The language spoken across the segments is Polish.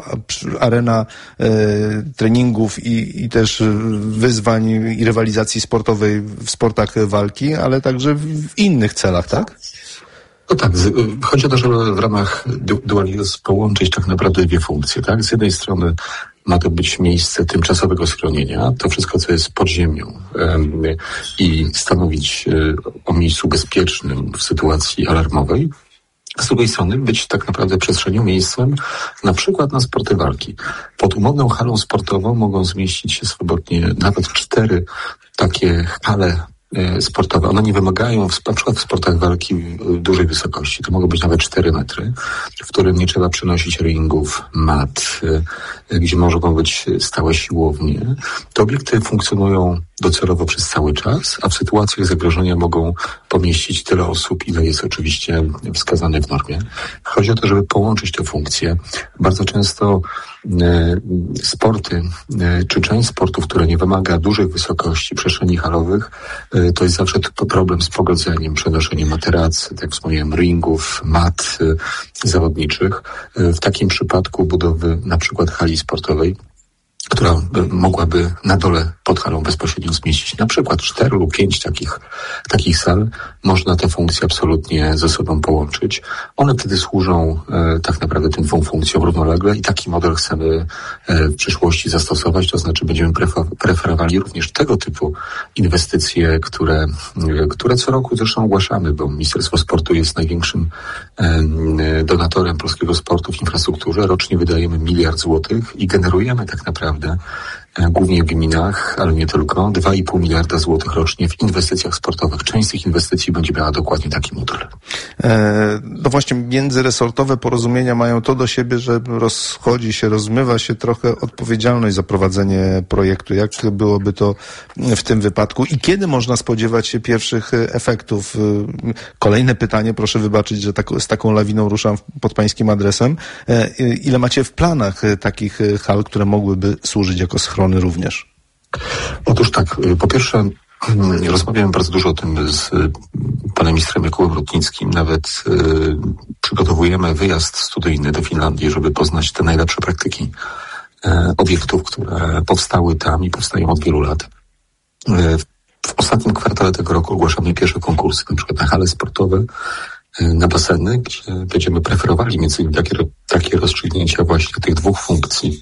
arena treningów i też wyzwań i rywalizacji sportowej w sportach walki, ale także w innych celach, tak? No tak, chodzi o to, żeby w ramach Dual-Use połączyć tak naprawdę dwie funkcje, tak? Z jednej strony ma to być miejsce tymczasowego schronienia, to wszystko, co jest pod ziemią i stanowić o miejscu bezpiecznym w sytuacji alarmowej. Z drugiej strony być tak naprawdę przestrzenią, miejscem na przykład na sporty walki. Pod umowną halą sportową mogą zmieścić się swobodnie nawet 4 takie hale sportowe. One nie wymagają, na przykład w sportach walki dużej wysokości. To mogą być nawet 4 metry, w którym nie trzeba przenosić ringów, mat, gdzie mogą być stałe siłownie. Te obiekty funkcjonują docelowo przez cały czas, a w sytuacjach zagrożenia mogą pomieścić tyle osób, ile jest oczywiście wskazane w normie. Chodzi o to, żeby połączyć te funkcje. Bardzo często sporty, czy część sportów, które nie wymaga dużych wysokości przestrzeni halowych, to jest zawsze problem z pogodzeniem, przenoszeniem materacy, tak jak wspomniałem, ringów, mat zawodniczych. W takim przypadku budowy na przykład hali sportowej, która mogłaby na dole pod halą bezpośrednio zmieścić na przykład 4 lub 5 takich sal, można te funkcje absolutnie ze sobą połączyć. One wtedy służą tak naprawdę tym dwóm funkcjom równolegle i taki model chcemy w przyszłości zastosować, to znaczy będziemy preferowali również tego typu inwestycje, które co roku zresztą ogłaszamy, bo Ministerstwo Sportu jest największym donatorem polskiego sportu w infrastrukturze. Rocznie wydajemy 1 miliard złotych i generujemy tak naprawdę głównie w gminach, ale nie tylko, 2,5 miliarda złotych rocznie w inwestycjach sportowych. Część z tych inwestycji będzie miała dokładnie taki model. No właśnie, międzyresortowe porozumienia mają to do siebie, że rozmywa się trochę odpowiedzialność za prowadzenie projektu. Jak byłoby to w tym wypadku i kiedy można spodziewać się pierwszych efektów? Kolejne pytanie, proszę wybaczyć, że z taką lawiną ruszam pod pańskim adresem. Ile macie w planach takich hal, które mogłyby służyć jako schrony również? Otóż tak, po pierwsze rozmawiałem bardzo dużo o tym z panem ministrem Jakubem Rutnickim. Nawet przygotowujemy wyjazd studyjny do Finlandii, żeby poznać te najlepsze praktyki obiektów, które powstały tam i powstają od wielu lat. W ostatnim kwartale tego roku ogłaszamy pierwsze konkursy, na przykład na hale sportowe, na baseny, gdzie będziemy preferowali między innymi takie rozstrzygnięcia właśnie tych dwóch funkcji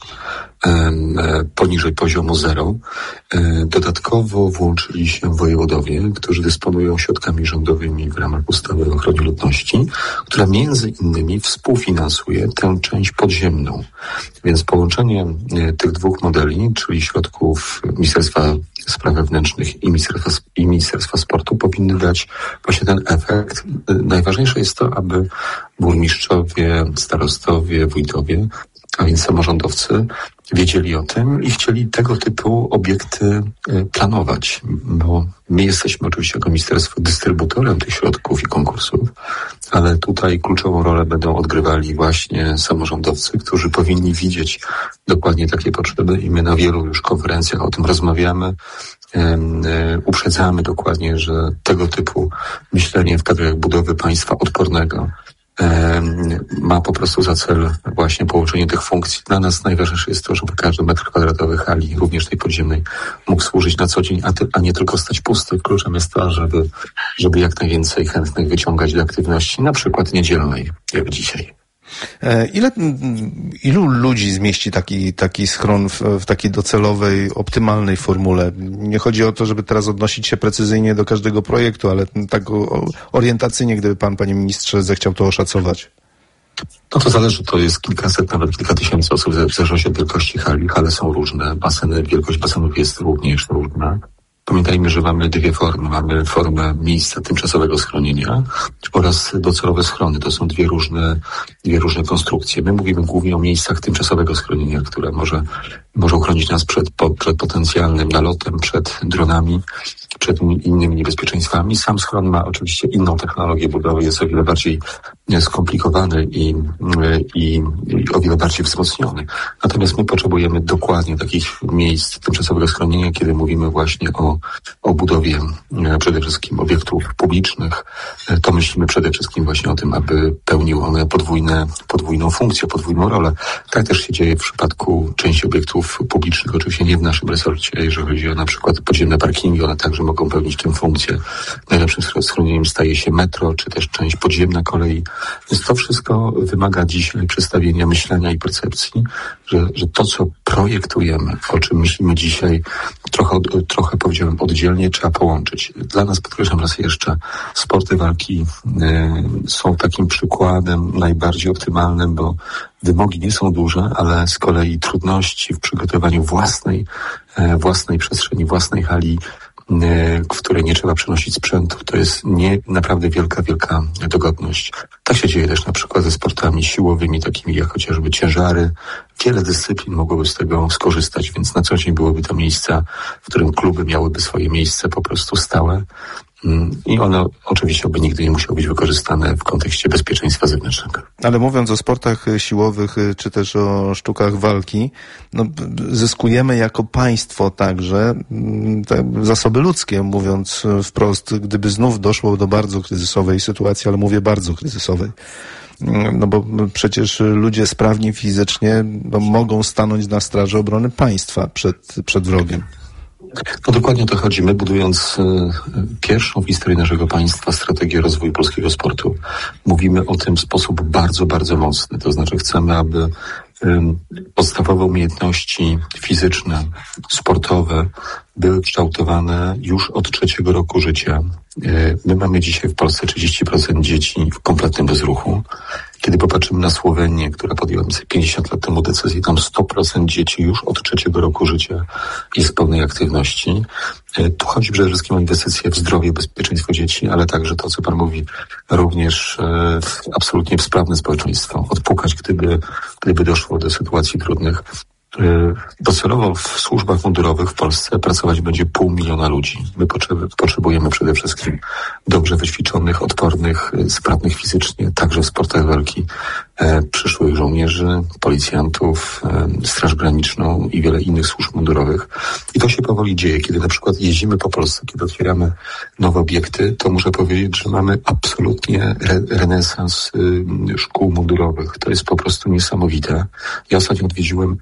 poniżej poziomu 0. Dodatkowo włączyli się wojewodowie, którzy dysponują środkami rządowymi w ramach ustawy o ochronie ludności, która między innymi współfinansuje tę część podziemną. Więc połączenie tych dwóch modeli, czyli środków Ministerstwa Spraw Wewnętrznych i Ministerstwa Sportu powinny dać właśnie ten efekt. Najważniejsze jest to, aby burmistrzowie, starostowie, wójtowie, a więc samorządowcy wiedzieli o tym i chcieli tego typu obiekty planować, bo my jesteśmy oczywiście jako ministerstwo dystrybutorem tych środków i konkursów, ale tutaj kluczową rolę będą odgrywali właśnie samorządowcy, którzy powinni widzieć dokładnie takie potrzeby i my na wielu już konferencjach o tym rozmawiamy. Uprzedzamy dokładnie, że tego typu myślenie w kadrach budowy państwa odpornego ma po prostu za cel właśnie połączenie tych funkcji. Dla nas najważniejsze jest to, żeby każdy metr kwadratowy hali, również tej podziemnej, mógł służyć na co dzień, a nie tylko stać pusty. Kluczem jest to, żeby jak najwięcej chętnych wyciągać do aktywności, na przykład niedzielnej, jak dzisiaj. Ilu ludzi zmieści taki schron w takiej docelowej, optymalnej formule? Nie chodzi o to, żeby teraz odnosić się precyzyjnie do każdego projektu, ale tak orientacyjnie, gdyby pan, panie ministrze, zechciał to oszacować. No to zależy, to jest kilkaset, nawet kilka tysięcy osób, w zależności od wielkości hali. Hale są różne, wielkość basenów jest również różna. Pamiętajmy, że mamy dwie formy. Mamy formę miejsca tymczasowego schronienia oraz docelowe schrony. To są dwie różne konstrukcje. My mówimy głównie o miejscach tymczasowego schronienia, które może może uchronić nas przed potencjalnym nalotem, przed dronami, przed innymi niebezpieczeństwami. Sam schron ma oczywiście inną technologię budowy, jest o wiele bardziej skomplikowany i o wiele bardziej wzmocniony. Natomiast my potrzebujemy dokładnie takich miejsc tymczasowego schronienia, kiedy mówimy właśnie o budowie przede wszystkim obiektów publicznych. To myślimy przede wszystkim właśnie o tym, aby pełniły one podwójną funkcję, podwójną rolę. Tak też się dzieje w przypadku części obiektów publicznych, oczywiście nie w naszym resorcie, jeżeli chodzi o na przykład podziemne parkingi, one także mogą pełnić tę funkcję. Najlepszym schronieniem staje się metro, czy też część podziemna kolei. Więc to wszystko wymaga dzisiaj przestawienia myślenia i percepcji, że to, co projektujemy, o czym myślimy dzisiaj, trochę powiedziałem oddzielnie, trzeba połączyć. Dla nas, podkreślam raz jeszcze, sporty walki są takim przykładem najbardziej optymalnym, bo wymogi nie są duże, ale z kolei trudności w przygotowaniu własnej przestrzeni, własnej hali, w której nie trzeba przenosić sprzętu. To jest naprawdę wielka dogodność. Tak się dzieje też na przykład ze sportami siłowymi, takimi jak chociażby ciężary. Wiele dyscyplin mogłoby z tego skorzystać, więc na co dzień byłoby to miejsca, w którym kluby miałyby swoje miejsce po prostu stałe. I ono oczywiście nigdy nie musiało być wykorzystane w kontekście bezpieczeństwa zewnętrznego. Ale mówiąc o sportach siłowych, czy też o sztukach walki, zyskujemy jako państwo także te zasoby ludzkie, mówiąc wprost, gdyby znów doszło do bardzo kryzysowej sytuacji, ale mówię bardzo kryzysowej. No bo przecież ludzie sprawni fizycznie mogą stanąć na straży obrony państwa przed wrogiem. No dokładnie o to chodzi. My, budując pierwszą w historii naszego państwa strategię rozwoju polskiego sportu, mówimy o tym w sposób bardzo, bardzo mocny. To znaczy chcemy, aby podstawowe umiejętności fizyczne, sportowe były kształtowane już od 3 roku życia. My mamy dzisiaj w Polsce 30% dzieci w kompletnym bezruchu. Kiedy popatrzymy na Słowenię, która podjęła 50 lat temu decyzję, tam 100% dzieci już od 3 roku życia jest w pełnej aktywności. Tu chodzi przede wszystkim o inwestycje w zdrowie, bezpieczeństwo dzieci, ale także to, co Pan mówi, również absolutnie w sprawne społeczeństwo. Odpukać, gdyby doszło do sytuacji trudnych. Docelowo w służbach mundurowych w Polsce pracować będzie 500 000 ludzi. My potrzebujemy przede wszystkim dobrze wyćwiczonych, odpornych, sprawnych fizycznie, także w sportach walki, przyszłych żołnierzy, policjantów, Straż Graniczną i wiele innych służb mundurowych. I to się powoli dzieje. Kiedy na przykład jeździmy po Polsce, kiedy otwieramy nowe obiekty, to muszę powiedzieć, że mamy absolutnie renesans szkół mundurowych. To jest po prostu niesamowite. Ja ostatnio odwiedziłem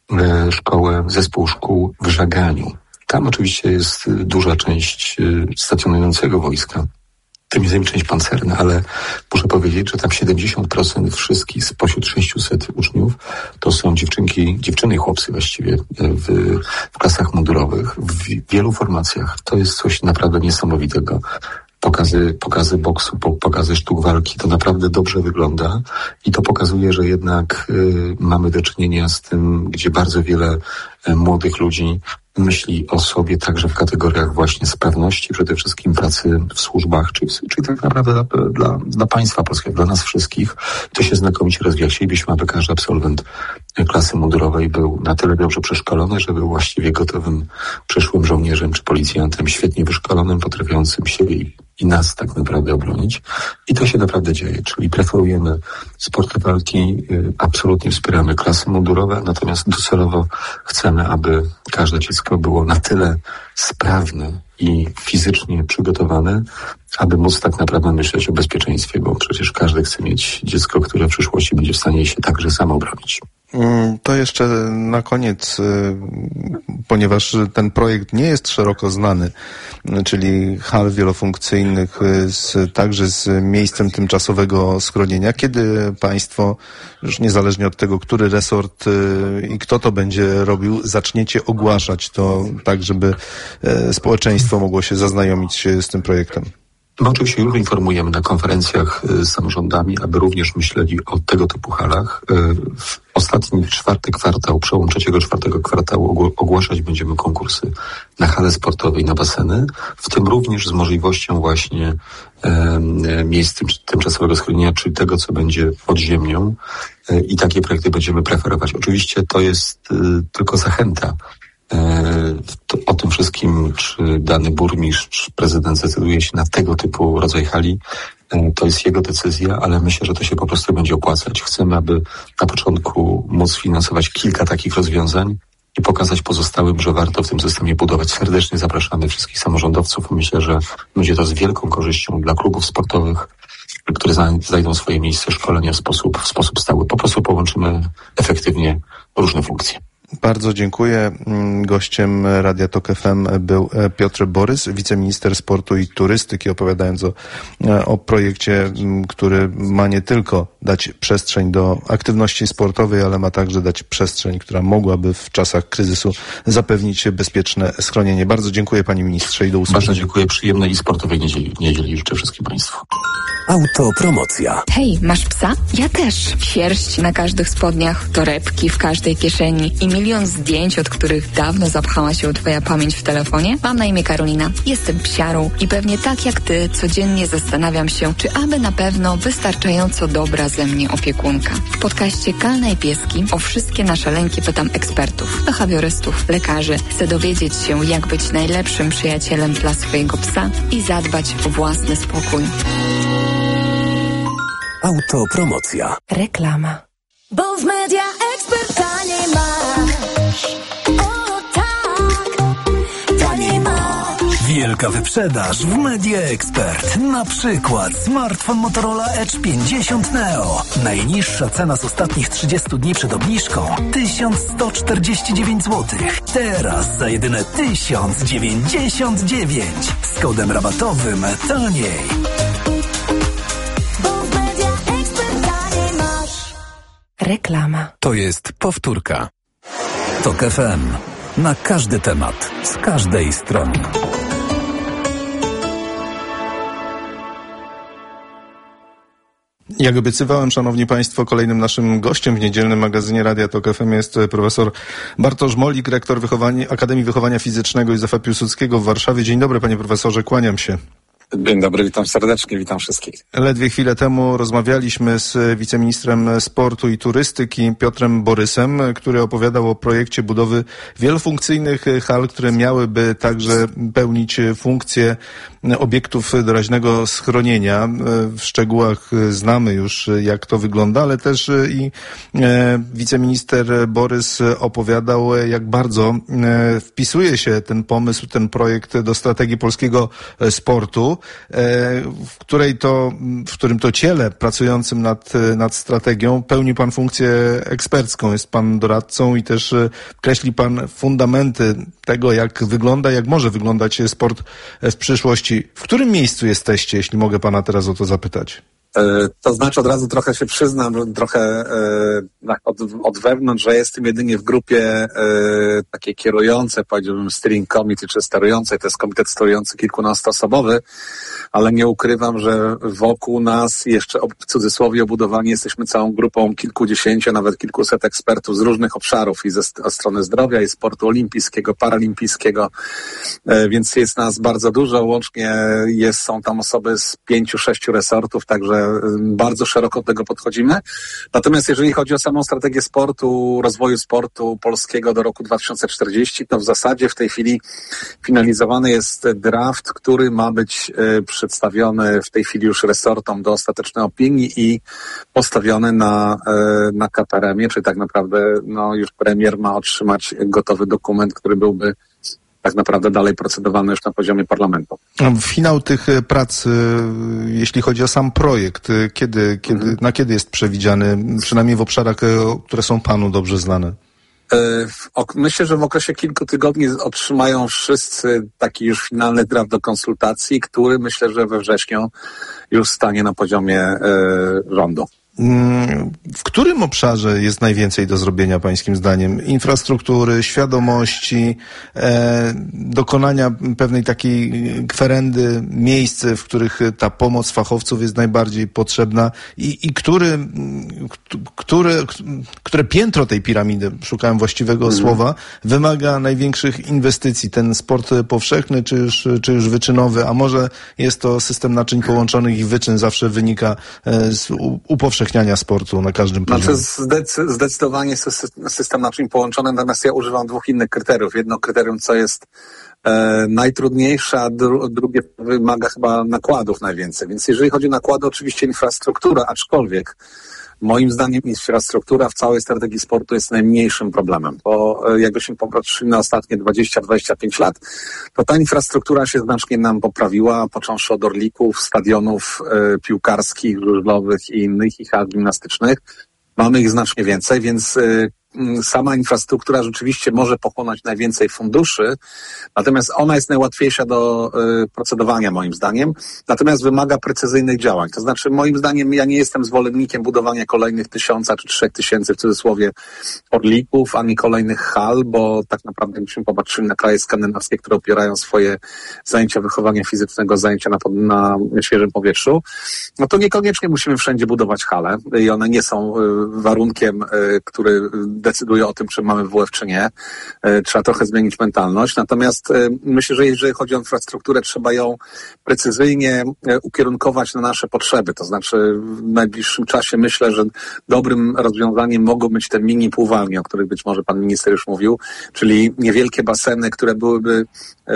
zespół szkół w Żaganiu. Tam oczywiście jest duża część stacjonującego wojska, tym jest część pancerna, ale muszę powiedzieć, że tam 70% wszystkich spośród 600 uczniów to są dziewczyny i chłopcy właściwie w klasach mundurowych, w wielu formacjach. To jest coś naprawdę niesamowitego. Pokazy boksu, pokazy sztuk walki, to naprawdę dobrze wygląda i to pokazuje, że jednak mamy do czynienia z tym, gdzie bardzo wiele młodych ludzi myśli o sobie także w kategoriach właśnie sprawności, przede wszystkim pracy w służbach, czyli tak naprawdę dla państwa polskiego, dla nas wszystkich. To się znakomicie rozwija. Chcielibyśmy, aby każdy absolwent klasy mundurowej był na tyle dobrze przeszkolony, że był właściwie gotowym przyszłym żołnierzem czy policjantem, świetnie wyszkolonym, potrafiącym siebie i nas tak naprawdę obronić. I to się naprawdę dzieje, czyli preferujemy sporty walki, absolutnie wspieramy klasy mundurowe, natomiast docelowo chcemy, aby każde dziecko było na tyle sprawne i fizycznie przygotowane, aby móc tak naprawdę myśleć o bezpieczeństwie, bo przecież każdy chce mieć dziecko, które w przyszłości będzie w stanie się także samo obronić. To jeszcze na koniec, ponieważ ten projekt nie jest szeroko znany, czyli hal wielofunkcyjnych także z miejscem tymczasowego schronienia. Kiedy państwo, już niezależnie od tego, który resort i kto to będzie robił, zaczniecie ogłaszać to tak, żeby społeczeństwo mogło się zaznajomić z tym projektem? My oczywiście już informujemy na konferencjach z samorządami, aby również myśleli o tego typu halach. W ostatni czwarty kwartał, przełom czwartego kwartału ogłaszać będziemy konkursy na hale sportowe i na baseny, w tym również z możliwością właśnie miejsc tymczasowego schronienia, czyli tego, co będzie pod ziemią, i takie projekty będziemy preferować. Oczywiście to jest tylko zachęta. O tym wszystkim, czy dany burmistrz, prezydent zdecyduje się na tego typu rodzaj hali, to jest jego decyzja, ale myślę, że to się po prostu będzie opłacać. Chcemy, aby na początku móc finansować kilka takich rozwiązań i pokazać pozostałym, że warto w tym systemie budować. Serdecznie zapraszamy wszystkich samorządowców. Myślę, że będzie to z wielką korzyścią dla klubów sportowych, które znajdą swoje miejsce szkolenia w sposób stały. Po prostu połączymy efektywnie różne funkcje. Bardzo dziękuję. Gościem Radia Tok FM był Piotr Borys, wiceminister sportu i turystyki, opowiadając o projekcie, który ma nie tylko dać przestrzeń do aktywności sportowej, ale ma także dać przestrzeń, która mogłaby w czasach kryzysu zapewnić bezpieczne schronienie. Bardzo dziękuję, panie ministrze, i do usłyszenia. Bardzo dziękuję. Przyjemnej i sportowej niedzieli życzę wszystkim państwu. Autopromocja. Hej, masz psa? Ja też. Sierść na każdych spodniach, torebki w każdej kieszeni i milion zdjęć, od których dawno zapchała się twoja pamięć w telefonie? Mam na imię Karolina. Jestem psiarą i pewnie tak jak ty codziennie zastanawiam się, czy aby na pewno wystarczająco dobra ze mnie opiekunka. W podcaście Kalna i Pieski o wszystkie nasze lęki pytam ekspertów, behawiorystów, lekarzy. Chcę dowiedzieć się, jak być najlepszym przyjacielem dla swojego psa i zadbać o własny spokój. Autopromocja. Reklama. Bo w Media Expert taniej masz. O tak, taniej masz. Wielka wyprzedaż w Media Expert. Na przykład smartfon Motorola Edge 50 Neo. Najniższa cena z ostatnich 30 dni przed obniżką 1149 zł. Teraz za jedyne 1099. Z kodem rabatowym taniej. Reklama. To jest powtórka. Tok FM. Na każdy temat. Z każdej strony. Jak obiecywałem, szanowni państwo, kolejnym naszym gościem w niedzielnym magazynie Radia Tok FM jest profesor Bartosz Molik, rektor Akademii Wychowania Fizycznego Józefa Piłsudskiego w Warszawie. Dzień dobry, panie profesorze, kłaniam się. Dzień dobry, witam serdecznie, witam wszystkich. Ledwie chwilę temu rozmawialiśmy z wiceministrem sportu i turystyki Piotrem Borysem, który opowiadał o projekcie budowy wielofunkcyjnych hal, które miałyby także pełnić funkcję obiektów doraźnego schronienia. W szczegółach znamy już, jak to wygląda, ale też i wiceminister Borys opowiadał, jak bardzo wpisuje się ten pomysł, ten projekt do strategii polskiego sportu, w którym to ciele pracującym nad strategią pełni pan funkcję ekspercką. Jest pan doradcą i też kreśli pan fundamenty tego, jak wygląda, jak może wyglądać sport w przyszłości. W którym miejscu jesteście, jeśli mogę pana teraz o to zapytać? To znaczy od razu trochę się przyznam, trochę od wewnątrz, że jestem jedynie w grupie takiej kierującej, powiedziałbym steering committee, czy sterującej, to jest komitet sterujący kilkunastoosobowy, ale nie ukrywam, że wokół nas jeszcze w cudzysłowie obudowani jesteśmy całą grupą kilkudziesięciu, nawet kilkuset ekspertów z różnych obszarów i ze strony zdrowia i sportu olimpijskiego, paralimpijskiego, więc jest nas bardzo dużo, łącznie są tam osoby z 5-6 resortów, także bardzo szeroko do tego podchodzimy. Natomiast jeżeli chodzi o samą strategię sportu, rozwoju sportu polskiego do roku 2040, to w zasadzie w tej chwili finalizowany jest draft, który ma być przedstawiony w tej chwili już resortom do ostatecznej opinii i postawiony na KPRM-ie, czyli tak naprawdę już premier ma otrzymać gotowy dokument, który byłby tak naprawdę dalej procedowany już na poziomie parlamentu. Finał tych prac, jeśli chodzi o sam projekt, na kiedy jest przewidziany, przynajmniej w obszarach, które są panu dobrze znane? Myślę, że w okresie kilku tygodni otrzymają wszyscy taki już finalny draft do konsultacji, który myślę, że we wrześniu już stanie na poziomie rządu. W którym obszarze jest najwięcej do zrobienia pańskim zdaniem? Infrastruktury, świadomości, dokonania pewnej takiej kwerendy, miejsc, w których ta pomoc fachowców jest najbardziej potrzebna i które piętro tej piramidy, szukałem właściwego słowa, wymaga największych inwestycji? Ten sport powszechny czy już wyczynowy, a może jest to system naczyń połączonych i wyczyn zawsze wynika z upowszechniania sportu na każdym poziomie? Zdecydowanie system naczyń połączony, natomiast ja używam dwóch innych kryteriów. Jedno kryterium, co jest najtrudniejsze, a drugie wymaga chyba nakładów najwięcej. Więc jeżeli chodzi o nakłady, oczywiście infrastruktura, aczkolwiek moim zdaniem infrastruktura w całej strategii sportu jest najmniejszym problemem, bo jakbyśmy popatrzyli na ostatnie 20-25 lat, to ta infrastruktura się znacznie nam poprawiła, począwszy od orlików, stadionów piłkarskich, żużlowych i innych, i hal gimnastycznych. Mamy ich znacznie więcej, więc sama infrastruktura rzeczywiście może pochłonąć najwięcej funduszy, natomiast ona jest najłatwiejsza do procedowania moim zdaniem, natomiast wymaga precyzyjnych działań. To znaczy moim zdaniem ja nie jestem zwolennikiem budowania kolejnych 1000 czy 3000 w cudzysłowie orlików, ani kolejnych hal, bo tak naprawdę gdybyśmy popatrzyli na kraje skandynawskie, które opierają swoje zajęcia wychowania fizycznego, zajęcia na świeżym powietrzu, no to niekoniecznie musimy wszędzie budować hale i one nie są warunkiem, który decyduje o tym, czy mamy WF, czy nie. Trzeba trochę zmienić mentalność. Natomiast myślę, że jeżeli chodzi o infrastrukturę, trzeba ją precyzyjnie ukierunkować na nasze potrzeby. To znaczy w najbliższym czasie myślę, że dobrym rozwiązaniem mogą być te mini pływalnie, o których być może pan minister już mówił, czyli niewielkie baseny, które byłyby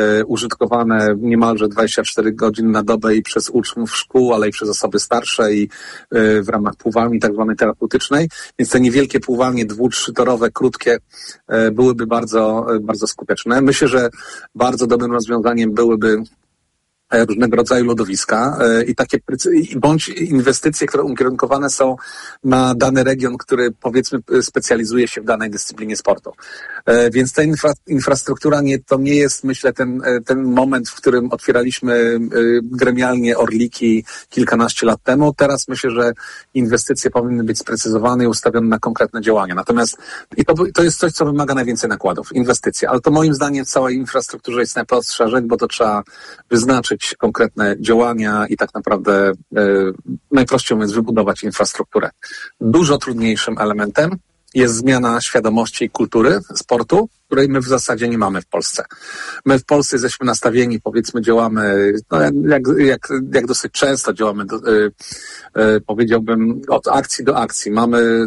użytkowane niemalże 24 godziny na dobę i przez uczniów szkół, ale i przez osoby starsze i w ramach pływalni tak zwanej terapeutycznej. Więc te niewielkie pływalnie 2-3-torowe, krótkie byłyby bardzo, bardzo skuteczne. Myślę, że bardzo dobrym rozwiązaniem byłyby różnego rodzaju lodowiska i takie bądź inwestycje, które ukierunkowane są na dany region, który powiedzmy specjalizuje się w danej dyscyplinie sportu. Więc ta infrastruktura to nie jest, myślę, ten moment, w którym otwieraliśmy gremialnie orliki kilkanaście lat temu. Teraz myślę, że inwestycje powinny być sprecyzowane i ustawione na konkretne działania. Natomiast to jest coś, co wymaga najwięcej nakładów, inwestycje. Ale to moim zdaniem w całej infrastrukturze jest najprostsza rzecz, bo to trzeba wyznaczyć konkretne działania i tak naprawdę najprościej mówiąc wybudować infrastrukturę. Dużo trudniejszym elementem jest zmiana świadomości i kultury sportu, której my w zasadzie nie mamy w Polsce. My w Polsce jesteśmy nastawieni, powiedzmy, działamy, no jak dosyć często działamy, powiedziałbym, od akcji do akcji. Mamy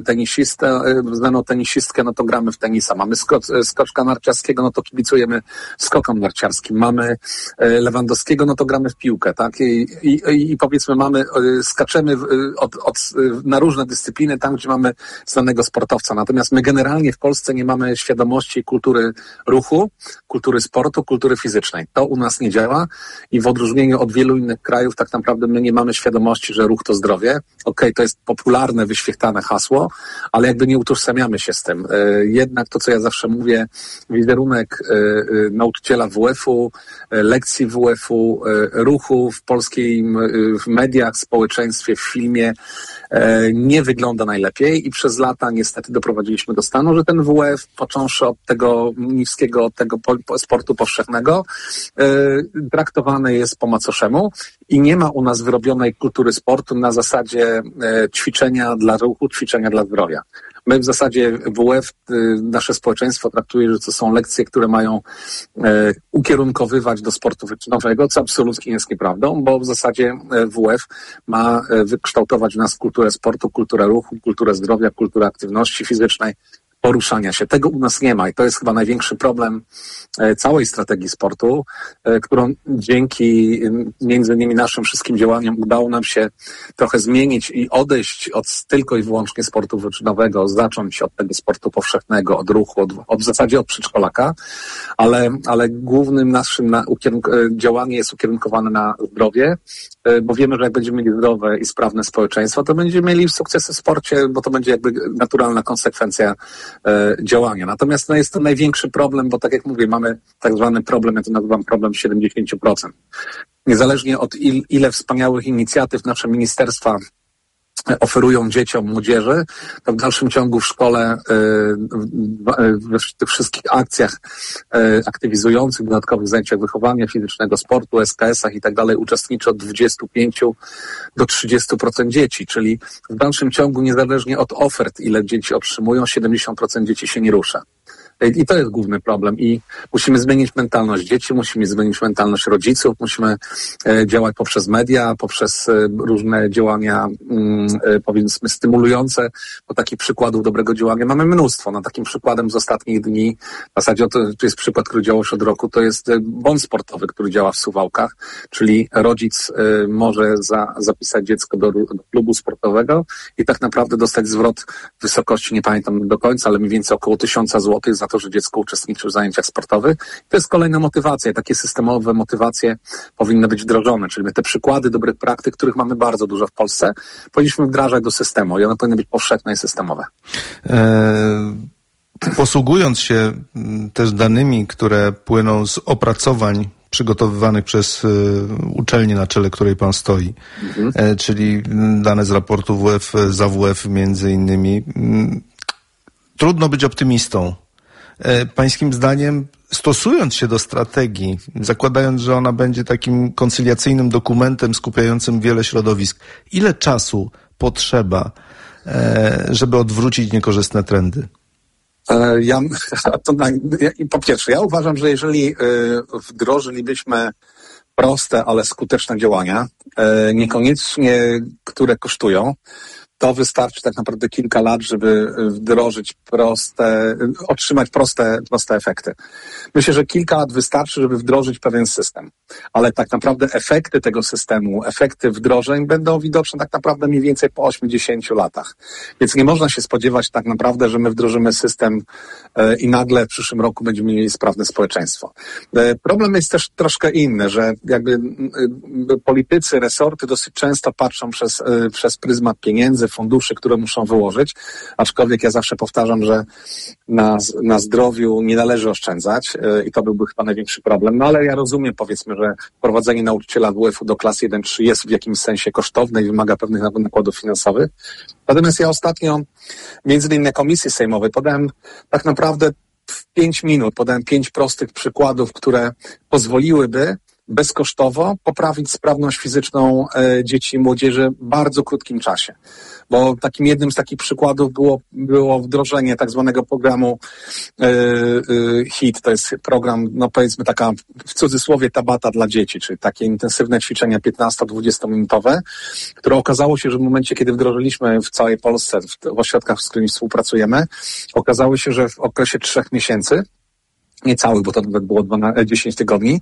znaną tenisistkę, no to gramy w tenisa. Mamy skoczka narciarskiego, no to kibicujemy skokom narciarskim. Mamy Lewandowskiego, no to gramy w piłkę, tak? I powiedzmy skaczemy na różne dyscypliny tam, gdzie mamy znanego sportowca. Natomiast my generalnie w Polsce nie mamy świadomości i kultury ruchu, kultury sportu, kultury fizycznej. To u nas nie działa i w odróżnieniu od wielu innych krajów tak naprawdę my nie mamy świadomości, że ruch to zdrowie. Okej, to jest popularne, wyświechtane hasło, ale jakby nie utożsamiamy się z tym. Jednak to, co ja zawsze mówię, wizerunek nauczyciela WF-u, lekcji WF-u, ruchu w w mediach, w społeczeństwie, w filmie nie wygląda najlepiej i przez lata niestety doprowadziliśmy do stanu, że ten WF, począwszy od tego niskiego, od tego sportu powszechnego, traktowany jest po macoszemu i nie ma u nas wyrobionej kultury sportu na zasadzie ćwiczenia dla ruchu, ćwiczenia dla zdrowia. My w zasadzie WF, nasze społeczeństwo traktuje, że to są lekcje, które mają ukierunkowywać do sportu wyczynowego, co absolutnie jest nieprawdą, bo w zasadzie WF ma wykształtować w nas kulturę sportu, kulturę ruchu, kulturę zdrowia, kulturę aktywności fizycznej, poruszania się. Tego u nas nie ma i to jest chyba największy problem całej strategii sportu, którą dzięki między innymi naszym wszystkim działaniom udało nam się trochę zmienić i odejść od tylko i wyłącznie sportu wyczynowego, zacząć od tego sportu powszechnego, od ruchu, w zasadzie od przedszkolaka, ale głównym naszym działanie jest ukierunkowane na zdrowie, bo wiemy, że jak będziemy mieli zdrowe i sprawne społeczeństwo, to będziemy mieli sukcesy w sporcie, bo to będzie jakby naturalna konsekwencja działania. Natomiast jest to największy problem, bo tak jak mówię, mamy tak zwany problem, ja to nazywam problem 70%. Niezależnie od ile wspaniałych inicjatyw nasze ministerstwa oferują dzieciom, młodzieży, to w dalszym ciągu w szkole w tych wszystkich akcjach aktywizujących, dodatkowych zajęciach wychowania fizycznego, sportu, SKS-ach i tak dalej uczestniczy od 25 do 30% dzieci, czyli w dalszym ciągu niezależnie od ofert, ile dzieci otrzymują, 70% dzieci się nie rusza. I to jest główny problem i musimy zmienić mentalność dzieci, musimy zmienić mentalność rodziców, musimy działać poprzez media, poprzez różne działania, powiedzmy, stymulujące, bo takich przykładów dobrego działania mamy mnóstwo. No, takim przykładem z ostatnich dni, w zasadzie to jest przykład, który działał już od roku, to jest bon sportowy, który działa w Suwałkach, czyli rodzic może zapisać dziecko do klubu sportowego i tak naprawdę dostać zwrot w wysokości, nie pamiętam do końca, ale mniej więcej około 1000 złotych za to, że dziecko uczestniczy w zajęciach sportowych. To jest kolejna motywacja. Takie systemowe motywacje powinny być wdrożone, czyli my te przykłady dobrych praktyk, których mamy bardzo dużo w Polsce, powinniśmy wdrażać do systemu i one powinny być powszechne i systemowe. Posługując się też danymi, które płyną z opracowań przygotowywanych przez uczelnię, na czele której pan stoi, czyli dane z raportu WF, z AWF między innymi, trudno być optymistą. Pańskim zdaniem, stosując się do strategii, zakładając, że ona będzie takim koncyliacyjnym dokumentem skupiającym wiele środowisk, ile czasu potrzeba, żeby odwrócić niekorzystne trendy? Po pierwsze, ja uważam, że jeżeli wdrożylibyśmy proste, ale skuteczne działania, niekoniecznie które kosztują, to wystarczy tak naprawdę kilka lat, żeby wdrożyć otrzymać proste efekty. Myślę, że kilka lat wystarczy, żeby wdrożyć pewien system. Ale tak naprawdę efekty tego systemu, efekty wdrożeń będą widoczne tak naprawdę mniej więcej po 8-10 latach. Więc nie można się spodziewać tak naprawdę, że my wdrożymy system i nagle w przyszłym roku będziemy mieli sprawne społeczeństwo. Problem jest też troszkę inny, że jakby politycy, resorty dosyć często patrzą przez pryzmat pieniędzy, funduszy, które muszą wyłożyć, aczkolwiek ja zawsze powtarzam, że na zdrowiu nie należy oszczędzać i to byłby chyba największy problem, no ale ja rozumiem, powiedzmy, że wprowadzenie nauczyciela WF-u do klasy 1-3 jest w jakimś sensie kosztowne i wymaga pewnych nakładów finansowych. Natomiast ja ostatnio, między innymi na komisji sejmowej, podałem tak naprawdę w 5 minut, podałem 5 prostych przykładów, które pozwoliłyby bezkosztowo poprawić sprawność fizyczną dzieci i młodzieży w bardzo krótkim czasie. Bo jednym z takich przykładów było wdrożenie tak zwanego programu HIT. To jest program, no powiedzmy taka w cudzysłowie Tabata dla dzieci, czyli takie intensywne ćwiczenia 15-20 minutowe, które okazało się, że w momencie, kiedy wdrożyliśmy w całej Polsce, w ośrodkach, z którymi współpracujemy, okazało się, że w okresie 3 miesięcy, niecałych, bo to nawet było 10 tygodni,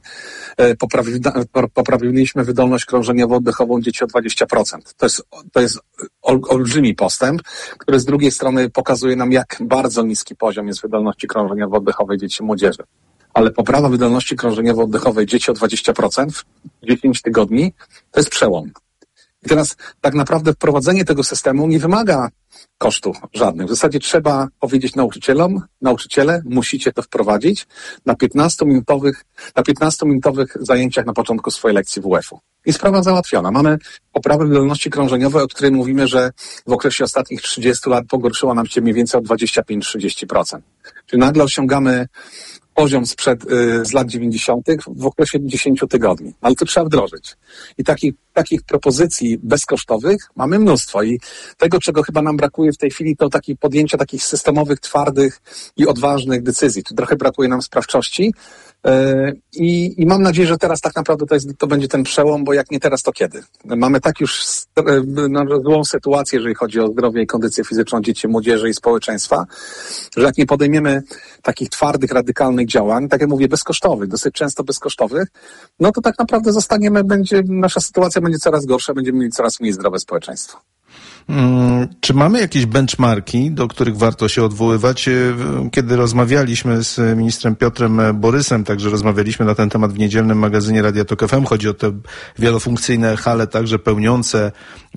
poprawiliśmy wydolność krążeniowo-oddechową dzieci o 20%. To jest olbrzymi postęp, który z drugiej strony pokazuje nam, jak bardzo niski poziom jest wydolności krążeniowo-oddechowej dzieci i młodzieży. Ale poprawa wydolności krążeniowo-oddechowej dzieci o 20% w 10 tygodni to jest przełom. I teraz tak naprawdę wprowadzenie tego systemu nie wymaga kosztów żadnych. W zasadzie trzeba powiedzieć nauczycielom, nauczyciele, musicie to wprowadzić na 15-minutowych zajęciach na początku swojej lekcji WF-u. I sprawa załatwiona. Mamy poprawę wydolności krążeniowej, o której mówimy, że w okresie ostatnich 30 lat pogorszyła nam się mniej więcej o 25-30%. Czyli nagle osiągamy poziom z lat 90. w okresie 10 tygodni. Ale to trzeba wdrożyć. I takich propozycji bezkosztowych mamy mnóstwo. I tego, czego chyba nam brakuje w tej chwili, to podjęcia takich systemowych, twardych i odważnych decyzji. Tu trochę brakuje nam sprawczości. I mam nadzieję, że teraz tak naprawdę to będzie ten przełom, bo jak nie teraz, to kiedy? Mamy tak już złą sytuację, jeżeli chodzi o zdrowie i kondycję fizyczną dzieci, młodzieży i społeczeństwa, że jak nie podejmiemy takich twardych, radykalnych działań, tak jak mówię, bezkosztowych, dosyć często bezkosztowych, no to tak naprawdę nasza sytuacja będzie coraz gorsza, będziemy mieli coraz mniej zdrowe społeczeństwo. Czy mamy jakieś benchmarki, do których warto się odwoływać? Kiedy rozmawialiśmy z ministrem Piotrem Borysem, także rozmawialiśmy na ten temat w niedzielnym magazynie Radia Tok FM, chodzi o te wielofunkcyjne hale, także pełniące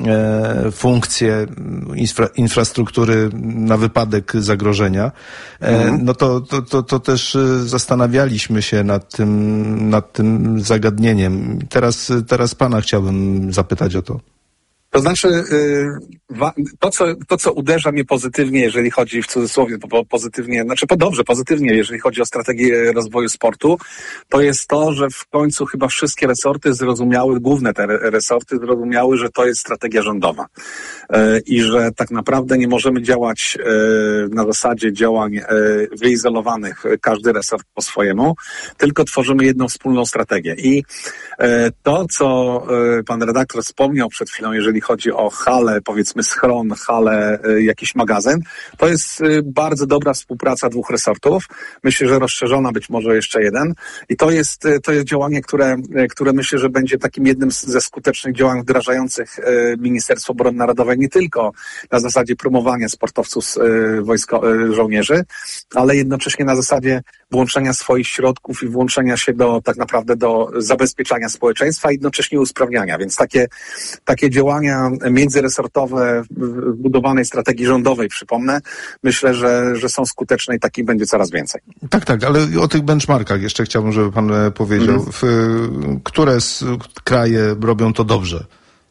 funkcje infrastruktury na wypadek zagrożenia, no to też zastanawialiśmy się nad tym zagadnieniem. Teraz pana chciałbym zapytać o to. To znaczy, to co uderza mnie pozytywnie, jeżeli chodzi w cudzysłowie, pozytywnie, pozytywnie, jeżeli chodzi o strategię rozwoju sportu, to jest to, że w końcu chyba wszystkie resorty zrozumiały, główne te resorty zrozumiały, że to jest strategia rządowa. I że tak naprawdę nie możemy działać na zasadzie działań wyizolowanych, każdy resort po swojemu, tylko tworzymy jedną wspólną strategię. I to, co pan redaktor wspomniał przed chwilą, jeżeli chodzi o halę, powiedzmy schron, halę, jakiś magazyn, to jest bardzo dobra współpraca dwóch resortów. Myślę, że rozszerzona być może jeszcze jeden. I to jest działanie, które myślę, że będzie takim jednym ze skutecznych działań wdrażających Ministerstwo Obrony Narodowej, nie tylko na zasadzie promowania sportowców żołnierzy, ale jednocześnie na zasadzie włączenia swoich środków i włączenia się tak naprawdę do zabezpieczania społeczeństwa i jednocześnie usprawniania. Więc takie działania międzyresortowe w budowanej strategii rządowej, przypomnę, myślę, że są skuteczne i takich będzie coraz więcej. Tak, ale o tych benchmarkach jeszcze chciałbym, żeby pan powiedział, które kraje robią to dobrze?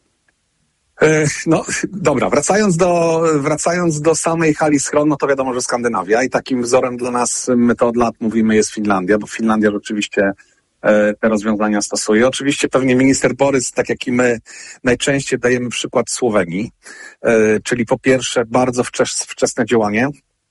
No dobra, wracając do samej hali schron, no to wiadomo, że Skandynawia i takim wzorem dla nas, my to od lat mówimy, jest Finlandia, bo Finlandia rzeczywiście te rozwiązania stosuje. Oczywiście pewnie minister Borys, tak jak i my, najczęściej dajemy przykład Słowenii, czyli po pierwsze bardzo wczesne działanie,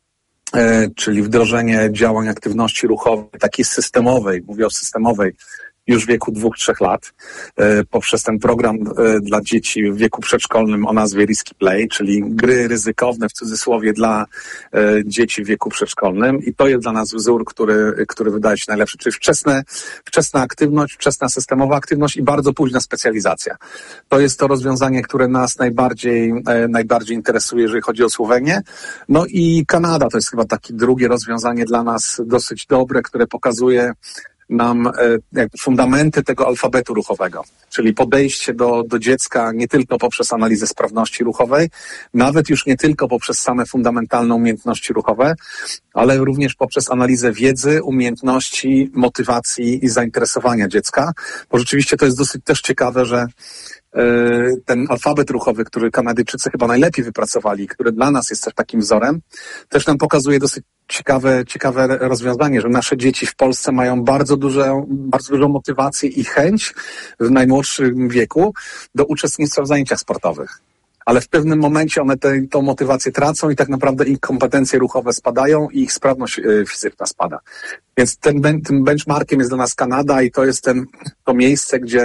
czyli wdrożenie działań aktywności ruchowej, takiej systemowej, mówię o systemowej, już w wieku 2-3 lat, poprzez ten program dla dzieci w wieku przedszkolnym o nazwie Risky Play, czyli gry ryzykowne w cudzysłowie dla dzieci w wieku przedszkolnym. I to jest dla nas wzór, który wydaje się najlepszy, czyli wczesna aktywność, wczesna systemowa aktywność i bardzo późna specjalizacja. To jest to rozwiązanie, które nas najbardziej interesuje, jeżeli chodzi o Słowenię. No i Kanada to jest chyba takie drugie rozwiązanie dla nas dosyć dobre, które pokazuje nam fundamenty tego alfabetu ruchowego, czyli podejście do dziecka nie tylko poprzez analizę sprawności ruchowej, nawet już nie tylko poprzez same fundamentalne umiejętności ruchowe, ale również poprzez analizę wiedzy, umiejętności, motywacji i zainteresowania dziecka, bo rzeczywiście to jest dosyć też ciekawe, że ten alfabet ruchowy, który Kanadyjczycy chyba najlepiej wypracowali, który dla nas jest też takim wzorem, też nam pokazuje dosyć ciekawe rozwiązanie, że nasze dzieci w Polsce mają bardzo dużą motywację i chęć w najmłodszym wieku do uczestnictwa w zajęciach sportowych. Ale w pewnym momencie one tą motywację tracą i tak naprawdę ich kompetencje ruchowe spadają i ich sprawność fizyczna spada. Więc tym benchmarkiem jest dla nas Kanada i to jest to miejsce, gdzie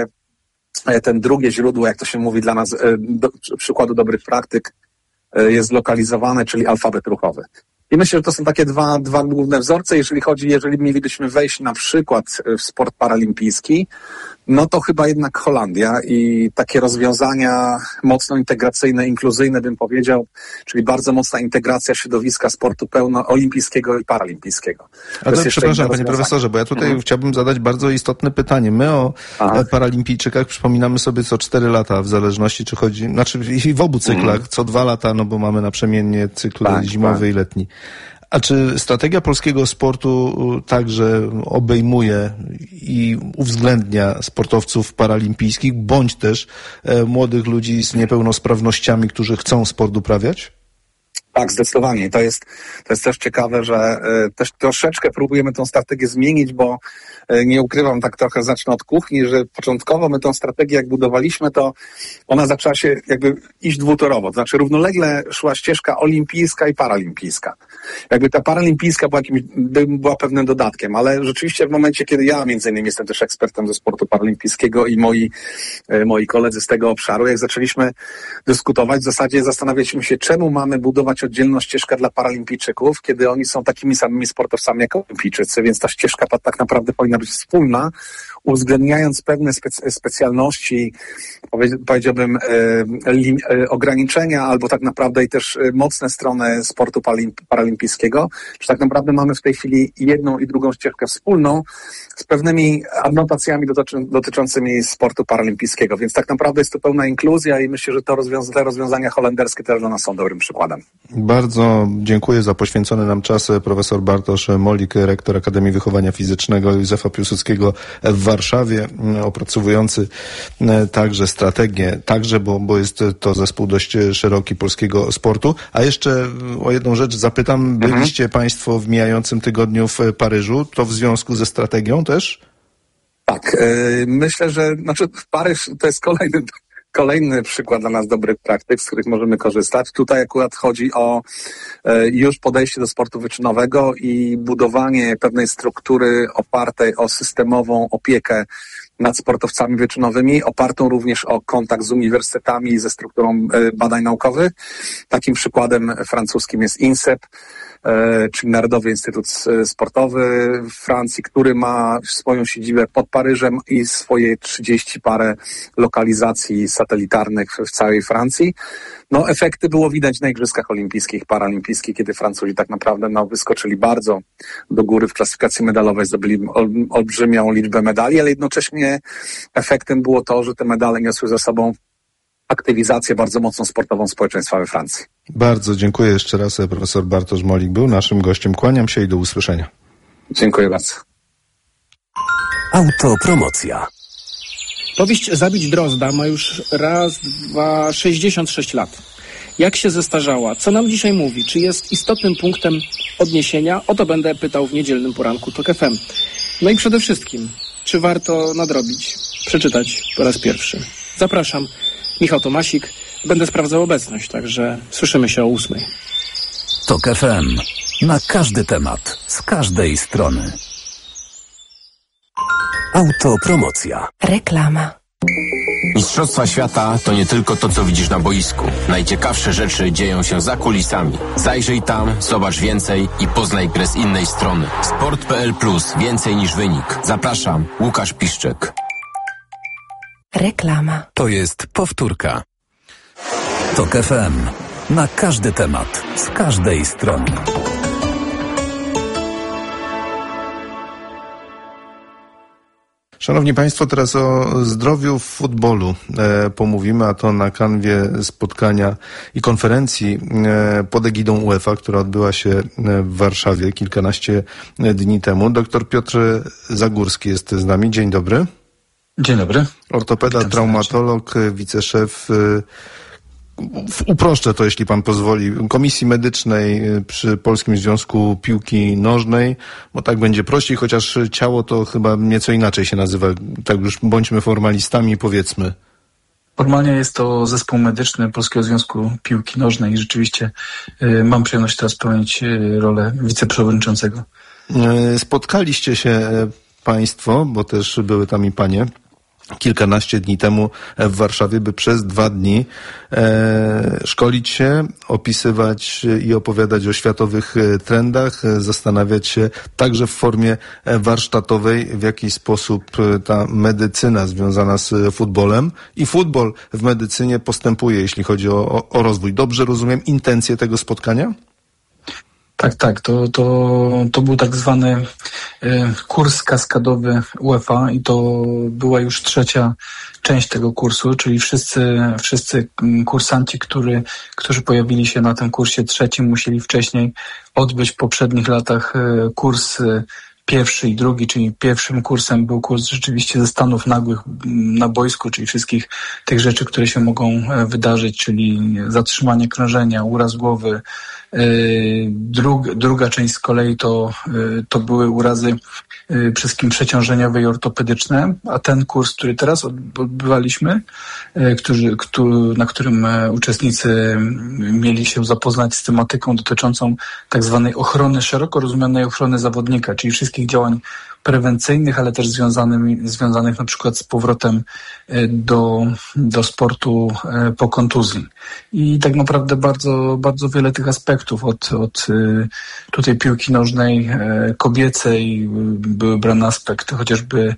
ten drugie źródło, jak to się mówi dla nas, przykładu dobrych praktyk, jest zlokalizowane, czyli alfabet ruchowy. I myślę, że to są takie dwa główne wzorce. Jeżeli mielibyśmy wejść na przykład w sport paralimpijski, no to chyba jednak Holandia i takie rozwiązania mocno integracyjne, inkluzyjne bym powiedział, czyli bardzo mocna integracja środowiska sportu pełnoolimpijskiego i paralimpijskiego. A to przepraszam, panie profesorze, bo ja tutaj chciałbym zadać bardzo istotne pytanie. My o paralimpijczykach przypominamy sobie co 4 lata, w zależności czy chodzi, i w obu cyklach, co 2 lata, no bo mamy naprzemiennie cykl zimowy i letni. A czy strategia polskiego sportu także obejmuje i uwzględnia sportowców paralimpijskich, bądź też młodych ludzi z niepełnosprawnościami, którzy chcą sport uprawiać? Tak, zdecydowanie. To jest też ciekawe, że też troszeczkę próbujemy tą strategię zmienić, bo nie ukrywam, tak trochę zacznę od kuchni, że początkowo my tą strategię jak budowaliśmy, to ona zaczęła się jakby iść dwutorowo. To znaczy równolegle szła ścieżka olimpijska i paralimpijska. Jakby ta paralimpijska była pewnym dodatkiem, ale rzeczywiście w momencie, kiedy ja między innymi jestem też ekspertem ze sportu paralimpijskiego i moi koledzy z tego obszaru, jak zaczęliśmy dyskutować, w zasadzie zastanawialiśmy się, czemu mamy budować oddzielną ścieżkę dla paralimpijczyków, kiedy oni są takimi samymi sportowcami jak olimpijczycy, więc ta ścieżka tak naprawdę powinna być wspólna, uwzględniając pewne specjalności, powiedziałbym, ograniczenia albo tak naprawdę i też mocne strony sportu paralimpijskiego, że tak naprawdę mamy w tej chwili jedną i drugą ścieżkę wspólną z pewnymi adnotacjami dotyczącymi sportu paralimpijskiego, więc tak naprawdę jest to pełna inkluzja i myślę, że te rozwiązania holenderskie też dla nas są dobrym przykładem. Bardzo dziękuję za poświęcony nam czas. Profesor Bartosz Molik, rektor Akademii Wychowania Fizycznego Józefa Piłsudskiego w Warszawie, opracowujący także strategię, bo jest to zespół dość szeroki polskiego sportu. A jeszcze o jedną rzecz zapytam. Byliście Państwo w mijającym tygodniu w Paryżu. To w związku ze strategią też? Tak, myślę, że Paryż to jest kolejny przykład dla nas dobrych praktyk, z których możemy korzystać. Tutaj akurat chodzi o już podejście do sportu wyczynowego i budowanie pewnej struktury opartej o systemową opiekę nad sportowcami wyczynowymi, opartą również o kontakt z uniwersytetami i ze strukturą badań naukowych. Takim przykładem francuskim jest INSEP, czyli Narodowy Instytut Sportowy w Francji, który ma swoją siedzibę pod Paryżem i swoje 30 parę lokalizacji satelitarnych w całej Francji. No, efekty było widać na Igrzyskach Olimpijskich, Paralimpijskich, kiedy Francuzi tak naprawdę wyskoczyli bardzo do góry w klasyfikacji medalowej, zdobyli olbrzymią liczbę medali, ale jednocześnie efektem było to, że te medale niosły ze sobą aktywizację bardzo mocną sportową społeczeństwa we Francji. Bardzo dziękuję jeszcze raz. Profesor Bartosz Molik był naszym gościem. Kłaniam się i do usłyszenia. Dziękuję bardzo. Autopromocja. Powieść Zabić Drozda ma już 66 lat. Jak się zestarzała? Co nam dzisiaj mówi? Czy jest istotnym punktem odniesienia? O to będę pytał w niedzielnym poranku TOK FM. No i przede wszystkim, czy warto nadrobić, przeczytać po raz pierwszy? Zapraszam. Michał Tomasik. Będę sprawdzał obecność, także słyszymy się o 8:00. TOK FM. Na każdy temat, z każdej strony. Autopromocja. Reklama. Mistrzostwa świata to nie tylko to, co widzisz na boisku. Najciekawsze rzeczy dzieją się za kulisami. Zajrzyj tam, zobacz więcej i poznaj grę z innej strony. Sport.pl Plus. Więcej niż wynik. Zapraszam. Łukasz Piszczek. Reklama. To jest powtórka. TOK FM. Na każdy temat, z każdej strony. Szanowni Państwo, teraz o zdrowiu w futbolu pomówimy, a to na kanwie spotkania i konferencji pod egidą UEFA, która odbyła się w Warszawie kilkanaście dni temu. Doktor Piotr Zagórski jest z nami. Dzień dobry. Dzień dobry. Ortopeda, traumatolog, wiceszef, uproszczę to, jeśli pan pozwoli, Komisji Medycznej przy Polskim Związku Piłki Nożnej, bo tak będzie prościej, chociaż ciało to chyba nieco inaczej się nazywa. Tak już bądźmy formalistami, powiedzmy. Formalnie jest to zespół medyczny Polskiego Związku Piłki Nożnej i rzeczywiście mam przyjemność teraz pełnić rolę wiceprzewodniczącego. Spotkaliście się Państwo, bo też były tam i panie, kilkanaście dni temu w Warszawie, by przez 2 dni szkolić się, opisywać i opowiadać o światowych trendach, zastanawiać się także w formie warsztatowej, w jaki sposób ta medycyna związana z futbolem i futbol w medycynie postępuje, jeśli chodzi o rozwój. Dobrze rozumiem intencje tego spotkania? Tak. To był tak zwany kurs kaskadowy UEFA i to była już 3. część tego kursu, czyli wszyscy kursanci, którzy pojawili się na tym kursie 3, musieli wcześniej odbyć w poprzednich latach kurs 1. i 2, czyli pierwszym kursem był kurs rzeczywiście ze stanów nagłych na boisku, czyli wszystkich tych rzeczy, które się mogą wydarzyć, czyli zatrzymanie krążenia, uraz głowy. Druga część z kolei to były urazy przede wszystkim przeciążeniowe i ortopedyczne, a ten kurs, który teraz odbywaliśmy, na którym uczestnicy mieli się zapoznać z tematyką dotyczącą tak zwanej ochrony, szeroko rozumianej ochrony zawodnika, czyli wszystkich działań prewencyjnych, ale też związanych na przykład z powrotem do sportu po kontuzji. I tak naprawdę bardzo, bardzo wiele tych aspektów od tutaj piłki nożnej kobiecej były brane aspekty, chociażby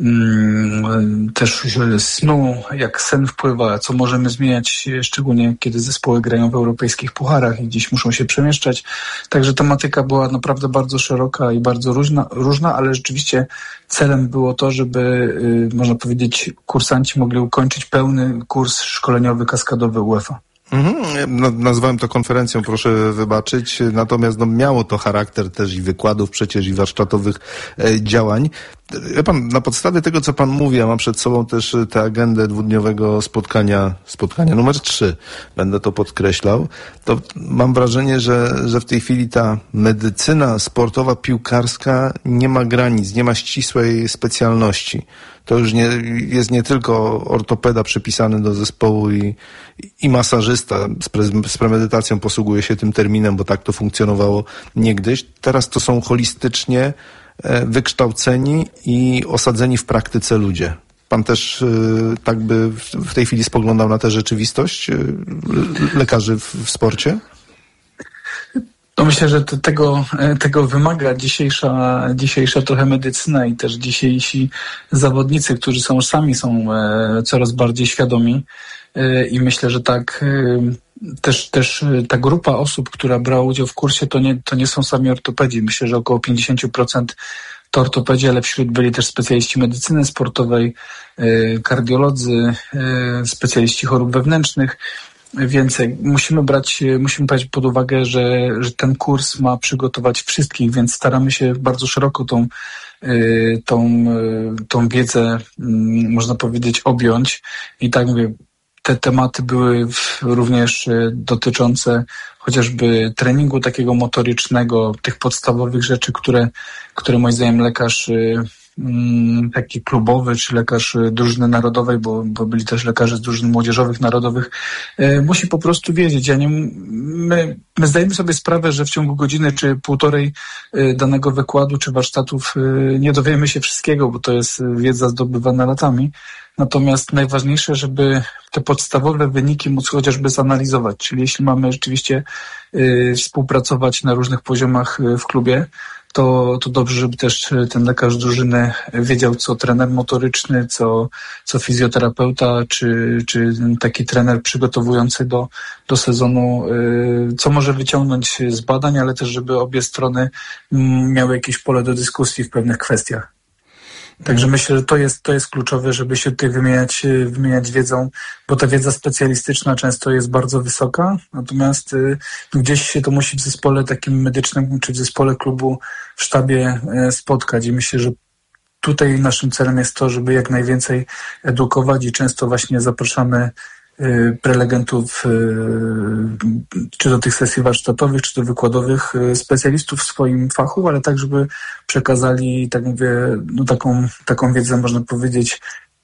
też snu, jak sen wpływa, co możemy zmieniać, szczególnie kiedy zespoły grają w europejskich pucharach i gdzieś muszą się przemieszczać. Także tematyka była naprawdę bardzo szeroka i bardzo różna, ale rzeczywiście celem było to, żeby, można powiedzieć, kursanci mogli ukończyć pełny kurs szkoleniowy kaskadowy UEFA. Nazwałem to konferencją, proszę wybaczyć, natomiast miało to charakter też i wykładów przecież i warsztatowych działań. Wie pan, na podstawie tego, co pan mówi, a mam przed sobą też tę agendę dwudniowego spotkania numer 3, będę to podkreślał, to mam wrażenie, że w tej chwili ta medycyna sportowa, piłkarska nie ma granic, nie ma ścisłej specjalności. To już jest nie tylko ortopeda przypisany do zespołu i masażysta z premedytacją posługuje się tym terminem, bo tak to funkcjonowało niegdyś. Teraz to są holistycznie wykształceni i osadzeni w praktyce ludzie. Pan też tak by w tej chwili spoglądał na tę rzeczywistość lekarzy w sporcie? No myślę, że tego wymaga dzisiejsza trochę medycyna i też dzisiejsi zawodnicy, którzy sami są coraz bardziej świadomi i myślę, że tak też ta grupa osób, która brała udział w kursie, to nie są sami ortopedzi. Myślę, że około 50% to ortopedzi, ale wśród byli też specjaliści medycyny sportowej, kardiolodzy, specjaliści chorób wewnętrznych. Więcej. Musimy brać pod uwagę, że ten kurs ma przygotować wszystkich, więc staramy się bardzo szeroko tą wiedzę, można powiedzieć, objąć. I tak mówię, te tematy były również dotyczące chociażby treningu takiego motorycznego, tych podstawowych rzeczy, które moim zdaniem lekarz taki klubowy, czy lekarz drużyny narodowej, bo byli też lekarze z drużyn młodzieżowych, narodowych, musi po prostu wiedzieć. My zdajemy sobie sprawę, że w ciągu godziny czy półtorej danego wykładu czy warsztatów nie dowiemy się wszystkiego, bo to jest wiedza zdobywana latami. Natomiast najważniejsze, żeby te podstawowe wyniki móc chociażby zanalizować. Czyli jeśli mamy rzeczywiście współpracować na różnych poziomach w klubie, to dobrze, żeby też ten lekarz drużyny wiedział, co trener motoryczny, co fizjoterapeuta, czy taki trener przygotowujący do sezonu, co może wyciągnąć z badań, ale też, żeby obie strony miały jakieś pole do dyskusji w pewnych kwestiach. Także myślę, że to jest kluczowe, żeby się tutaj wymieniać wiedzą, bo ta wiedza specjalistyczna często jest bardzo wysoka, natomiast gdzieś się to musi w zespole takim medycznym, czy w zespole klubu, w sztabie spotkać i myślę, że tutaj naszym celem jest to, żeby jak najwięcej edukować i często właśnie zapraszamy prelegentów, czy do tych sesji warsztatowych, czy do wykładowych, specjalistów w swoim fachu, ale tak, żeby przekazali, tak mówię, taką wiedzę, można powiedzieć,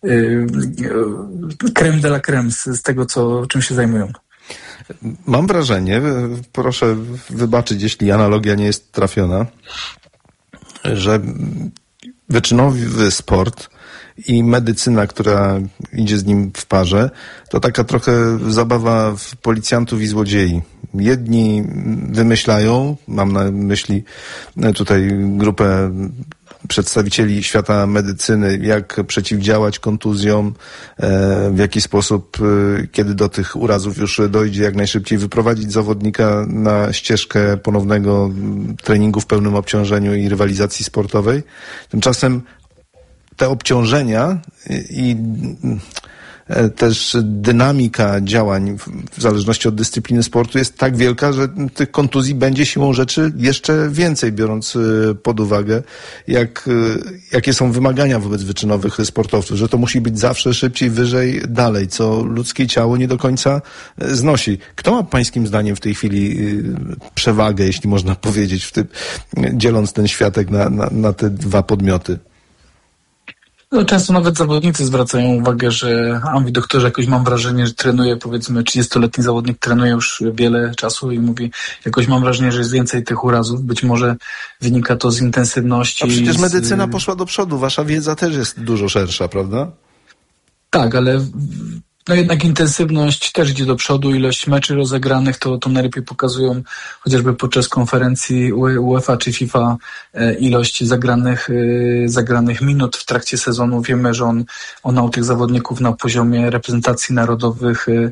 crème de la crème z tego, czym się zajmują. Mam wrażenie, proszę wybaczyć, jeśli analogia nie jest trafiona, że wyczynowy sport i medycyna, która idzie z nim w parze, to taka trochę zabawa w policjantów i złodziei. Jedni wymyślają, mam na myśli tutaj grupę przedstawicieli świata medycyny, jak przeciwdziałać kontuzjom, w jaki sposób, kiedy do tych urazów już dojdzie, jak najszybciej wyprowadzić zawodnika na ścieżkę ponownego treningu w pełnym obciążeniu i rywalizacji sportowej. Tymczasem te obciążenia i też dynamika działań w zależności od dyscypliny sportu jest tak wielka, że tych kontuzji będzie siłą rzeczy jeszcze więcej, biorąc pod uwagę, jakie są wymagania wobec wyczynowych sportowców, że to musi być zawsze szybciej, wyżej, dalej, co ludzkie ciało nie do końca znosi. Kto ma pańskim zdaniem w tej chwili przewagę, jeśli można powiedzieć, dzieląc ten światek na te dwa podmioty? No, często nawet zawodnicy zwracają uwagę, że mówi doktorze, jakoś mam wrażenie, że trenuje, powiedzmy 30-letni zawodnik trenuje już wiele czasu i mówi, jakoś mam wrażenie, że jest więcej tych urazów. Być może wynika to z intensywności. A przecież medycyna poszła do przodu, wasza wiedza też jest dużo szersza, prawda? Tak, ale no jednak intensywność też idzie do przodu, ilość meczy rozegranych to najlepiej pokazują chociażby podczas konferencji UEFA czy FIFA ilość zagranych minut w trakcie sezonu. Wiemy, że on u tych zawodników na poziomie reprezentacji narodowych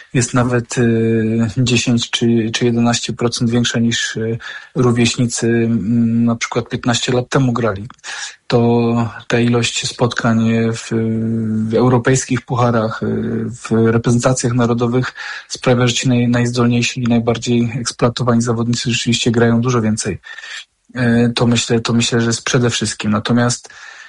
jest nawet 10 czy 11% większa niż rówieśnicy na przykład 15 lat temu grali. To ta ilość spotkań w europejskich pucharach, w reprezentacjach narodowych sprawia, że ci najzdolniejsi i najbardziej eksploatowani zawodnicy rzeczywiście grają dużo więcej. To myślę, że jest przede wszystkim. Natomiast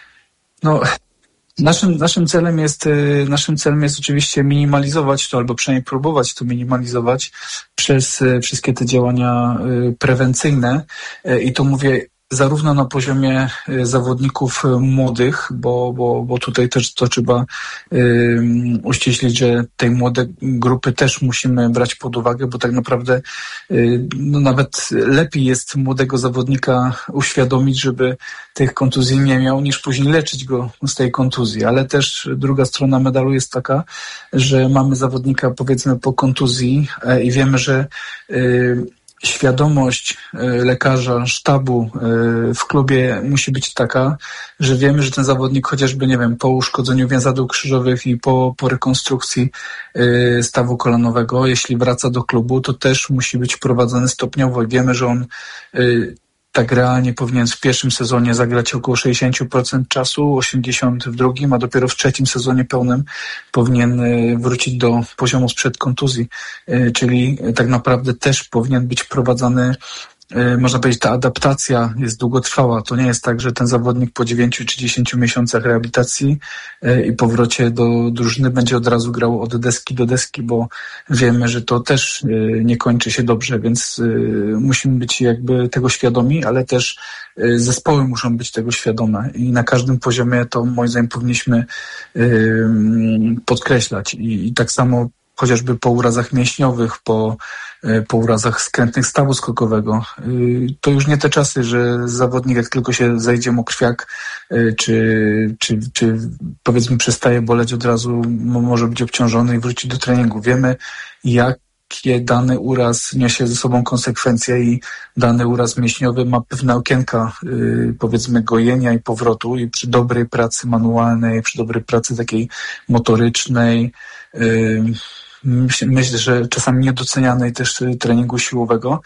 naszym celem jest oczywiście minimalizować to, albo przynajmniej próbować to minimalizować przez wszystkie te działania prewencyjne. I to mówię zarówno na poziomie zawodników młodych, bo tutaj też to trzeba uściślić, że tej młode grupy też musimy brać pod uwagę, bo tak naprawdę nawet lepiej jest młodego zawodnika uświadomić, żeby tych kontuzji nie miał, niż później leczyć go z tej kontuzji. Ale też druga strona medalu jest taka, że mamy zawodnika powiedzmy po kontuzji i wiemy, że świadomość lekarza, sztabu w klubie musi być taka, że wiemy, że ten zawodnik chociażby, nie wiem, po uszkodzeniu więzadeł krzyżowych i po rekonstrukcji stawu kolanowego, jeśli wraca do klubu, to też musi być prowadzony stopniowo i wiemy, że on tak realnie powinien w pierwszym sezonie zagrać około 60% czasu, 80% w drugim, a dopiero w trzecim sezonie pełnym powinien wrócić do poziomu sprzed kontuzji. Czyli tak naprawdę też powinien być prowadzony, można powiedzieć, ta adaptacja jest długotrwała. To nie jest tak, że ten zawodnik po 9 czy 10 miesiącach rehabilitacji i powrocie do drużyny będzie od razu grał od deski do deski, bo wiemy, że to też nie kończy się dobrze, więc musimy być jakby tego świadomi, ale też zespoły muszą być tego świadome i na każdym poziomie to moim zdaniem powinniśmy podkreślać i tak samo chociażby po urazach mięśniowych, po urazach skrętnych stawu skokowego. To już nie te czasy, że zawodnik jak tylko się zejdzie mu krwiak, czy powiedzmy przestaje boleć od razu, może być obciążony i wrócić do treningu. Wiemy, jakie dany uraz niesie ze sobą konsekwencje i dany uraz mięśniowy ma pewne okienka, powiedzmy, gojenia i powrotu i przy dobrej pracy manualnej, przy dobrej pracy takiej motorycznej, myślę, że czasami niedocenianej też treningu siłowego,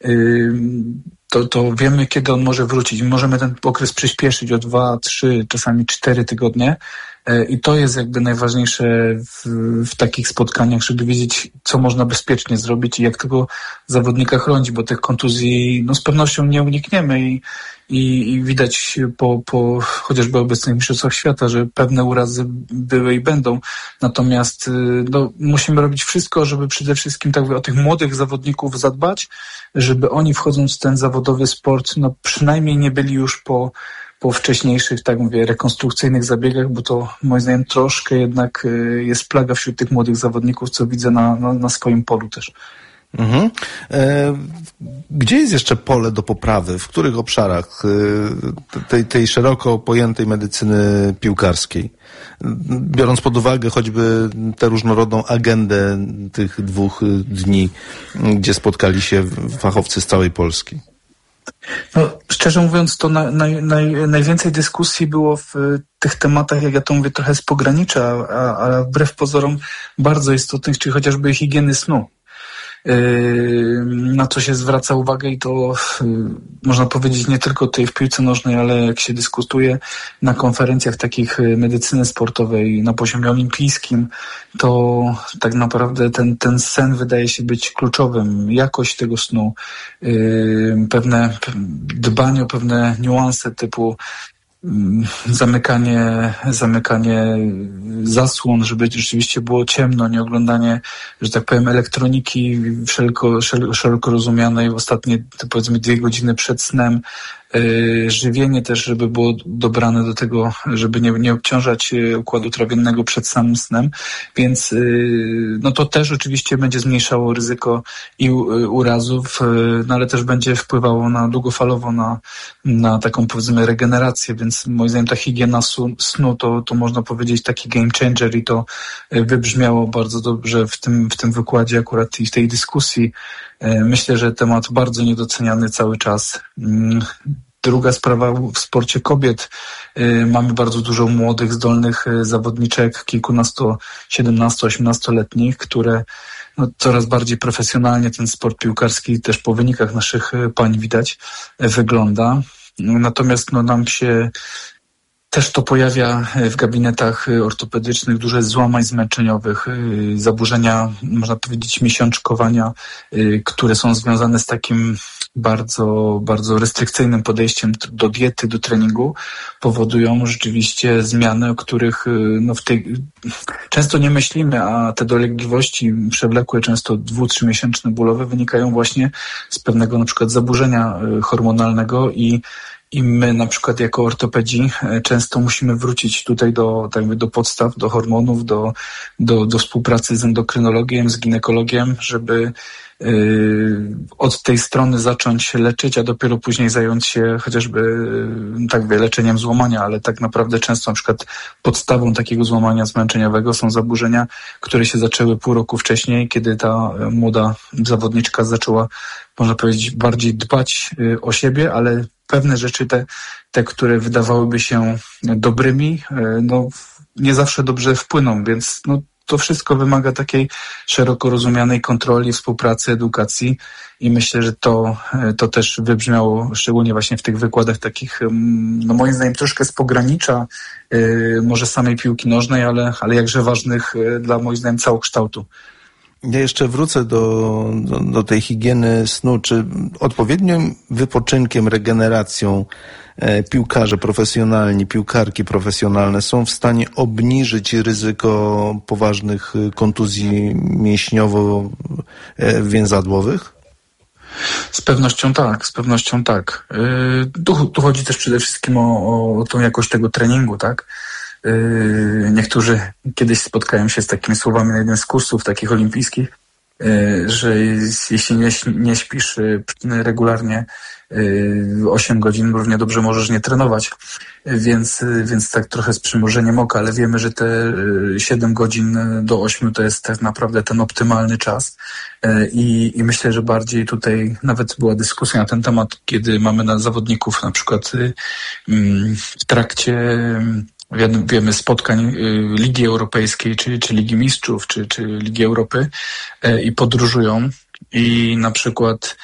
to wiemy, kiedy on może wrócić. Możemy ten okres przyspieszyć o 2, 3, czasami 4 tygodnie i to jest jakby najważniejsze w takich spotkaniach, żeby wiedzieć, co można bezpiecznie zrobić i jak tego zawodnika chronić, bo tych kontuzji z pewnością nie unikniemy i widać po chociażby obecnych mistrzostwach świata, że pewne urazy były i będą. Natomiast musimy robić wszystko, żeby przede wszystkim tak o tych młodych zawodników zadbać, żeby oni wchodząc w ten zawodowy sport, przynajmniej nie byli już po wcześniejszych, tak mówię, rekonstrukcyjnych zabiegach, bo to moim zdaniem troszkę jednak jest plaga wśród tych młodych zawodników, co widzę na swoim polu też. Mhm. Gdzie jest jeszcze pole do poprawy? W których obszarach tej szeroko pojętej medycyny piłkarskiej? Biorąc pod uwagę choćby tę różnorodną agendę tych 2 dni, gdzie spotkali się fachowcy z całej Polski. Szczerze mówiąc, to najwięcej dyskusji było w tych tematach, jak ja to mówię, trochę z pogranicza, a wbrew pozorom bardzo istotnych, czyli chociażby higieny snu. Na co się zwraca uwagę i to można powiedzieć nie tylko tutaj w piłce nożnej, ale jak się dyskutuje na konferencjach takich medycyny sportowej na poziomie olimpijskim, to tak naprawdę ten sen wydaje się być kluczowym. Jakość tego snu, pewne dbanie o pewne niuanse typu zamykanie zasłon, żeby rzeczywiście było ciemno, nie oglądanie, że tak powiem, elektroniki szeroko rozumianej ostatnie, powiedzmy, 2 godziny przed snem, żywienie też, żeby było dobrane do tego, żeby nie obciążać układu trawiennego przed samym snem, więc to też oczywiście będzie zmniejszało ryzyko i urazów, ale też będzie wpływało długofalowo na taką, powiedzmy, regenerację, więc moim zdaniem ta higiena snu to można powiedzieć taki game changer i to wybrzmiało bardzo dobrze w tym wykładzie akurat i w tej dyskusji. Myślę, że temat bardzo niedoceniany cały czas. Druga sprawa, w sporcie kobiet mamy bardzo dużo młodych, zdolnych zawodniczek, kilkunasto, 17-18-letnich, które coraz bardziej profesjonalnie ten sport piłkarski też po wynikach naszych pań widać, wygląda. Natomiast nam się też to pojawia w gabinetach ortopedycznych, dużo jest złamań zmęczeniowych, zaburzenia, można powiedzieć, miesiączkowania, które są związane z takim bardzo, bardzo restrykcyjnym podejściem do diety, do treningu, powodują rzeczywiście zmiany, o których często nie myślimy, a te dolegliwości przewlekłe, często 2-3 miesięczne bólowe wynikają właśnie z pewnego na przykład zaburzenia hormonalnego i my na przykład jako ortopedzi często musimy wrócić tutaj do podstaw, do hormonów, do współpracy z endokrynologiem, z ginekologiem, żeby od tej strony zacząć leczyć, a dopiero później zająć się chociażby leczeniem złamania, ale tak naprawdę często na przykład podstawą takiego złamania zmęczeniowego są zaburzenia, które się zaczęły pół roku wcześniej, kiedy ta młoda zawodniczka zaczęła, można powiedzieć, bardziej dbać o siebie, ale pewne rzeczy, te, które wydawałyby się dobrymi, nie zawsze dobrze wpłyną, więc to wszystko wymaga takiej szeroko rozumianej kontroli, współpracy, edukacji i myślę, że to też wybrzmiało szczególnie właśnie w tych wykładach takich, moim zdaniem troszkę z pogranicza może samej piłki nożnej, ale jakże ważnych dla moim zdaniem całokształtu. Ja jeszcze wrócę do tej higieny snu. Czy odpowiednim wypoczynkiem, regeneracją piłkarze profesjonalni, piłkarki profesjonalne są w stanie obniżyć ryzyko poważnych kontuzji mięśniowo-więzadłowych? Z pewnością tak. Tu chodzi też przede wszystkim o tą jakość tego treningu, tak? Niektórzy kiedyś spotkają się z takimi słowami na jednym z kursów takich olimpijskich, że jeśli nie śpisz regularnie 8 godzin, równie dobrze możesz nie trenować. Więc tak trochę z przymrużeniem oka, ale wiemy, że te 7 godzin do 8 to jest tak naprawdę ten optymalny czas. I myślę, że bardziej tutaj nawet była dyskusja na ten temat, kiedy mamy zawodników na przykład w trakcie wiemy spotkań Ligi Europejskiej, czy Ligi Mistrzów, czy Ligi Europy i podróżują i na przykład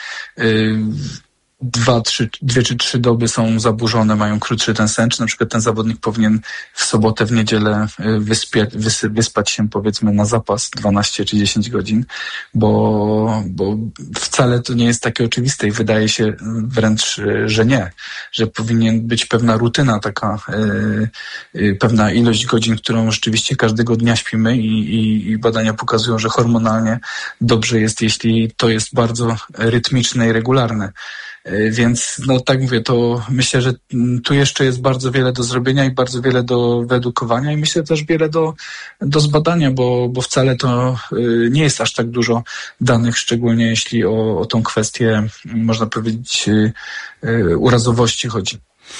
2 czy 3 doby są zaburzone, mają krótszy ten sen, czy na przykład ten zawodnik powinien w sobotę, w niedzielę wyspać się powiedzmy na zapas 12 czy 10 godzin, bo wcale to nie jest takie oczywiste i wydaje się wręcz, że nie, że powinien być pewna rutyna taka, pewna ilość godzin, którą rzeczywiście każdego dnia śpimy i badania pokazują, że hormonalnie dobrze jest, jeśli to jest bardzo rytmiczne i regularne. Więc tak mówię, to myślę, że tu jeszcze jest bardzo wiele do zrobienia i bardzo wiele do wyedukowania i myślę też wiele do zbadania, bo wcale to nie jest aż tak dużo danych, szczególnie jeśli o tą kwestię, można powiedzieć, urazowości chodzi.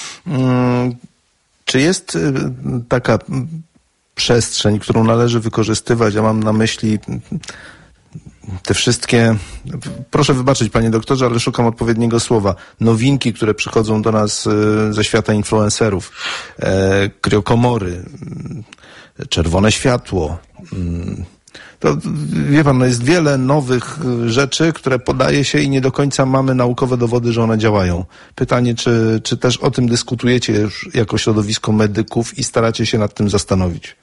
Czy jest taka przestrzeń, którą należy wykorzystywać? Ja mam na myśli te wszystkie, proszę wybaczyć panie doktorze, ale szukam odpowiedniego słowa, nowinki, które przychodzą do nas ze świata influencerów, kriokomory, czerwone światło. To wie pan, jest wiele nowych rzeczy, które podaje się i nie do końca mamy naukowe dowody, że one działają. Pytanie, czy też o tym dyskutujecie już jako środowisko medyków i staracie się nad tym zastanowić?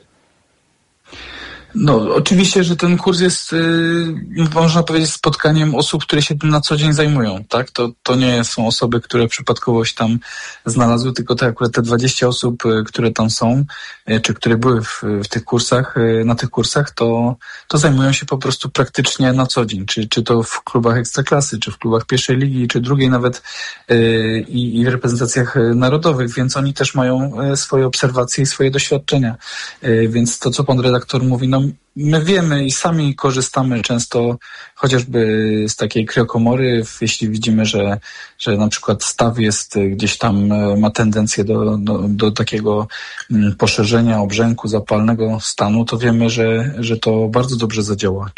Oczywiście, że ten kurs jest, można powiedzieć, spotkaniem osób, które się tym na co dzień zajmują, tak? To nie są osoby, które przypadkowo się tam znalazły, tylko akurat te 20 osób, które tam są, czy które były w tych kursach, na tych kursach, to zajmują się po prostu praktycznie na co dzień, czy to w klubach ekstraklasy, czy w klubach pierwszej ligi, czy drugiej nawet i w reprezentacjach narodowych, więc oni też mają swoje obserwacje i swoje doświadczenia. Więc to, co pan redaktor mówi, my wiemy i sami korzystamy często chociażby z takiej kriokomory, jeśli widzimy, że na przykład staw jest gdzieś tam, ma tendencję do takiego poszerzenia obrzęku, zapalnego stanu, to wiemy, że to bardzo dobrze zadziała.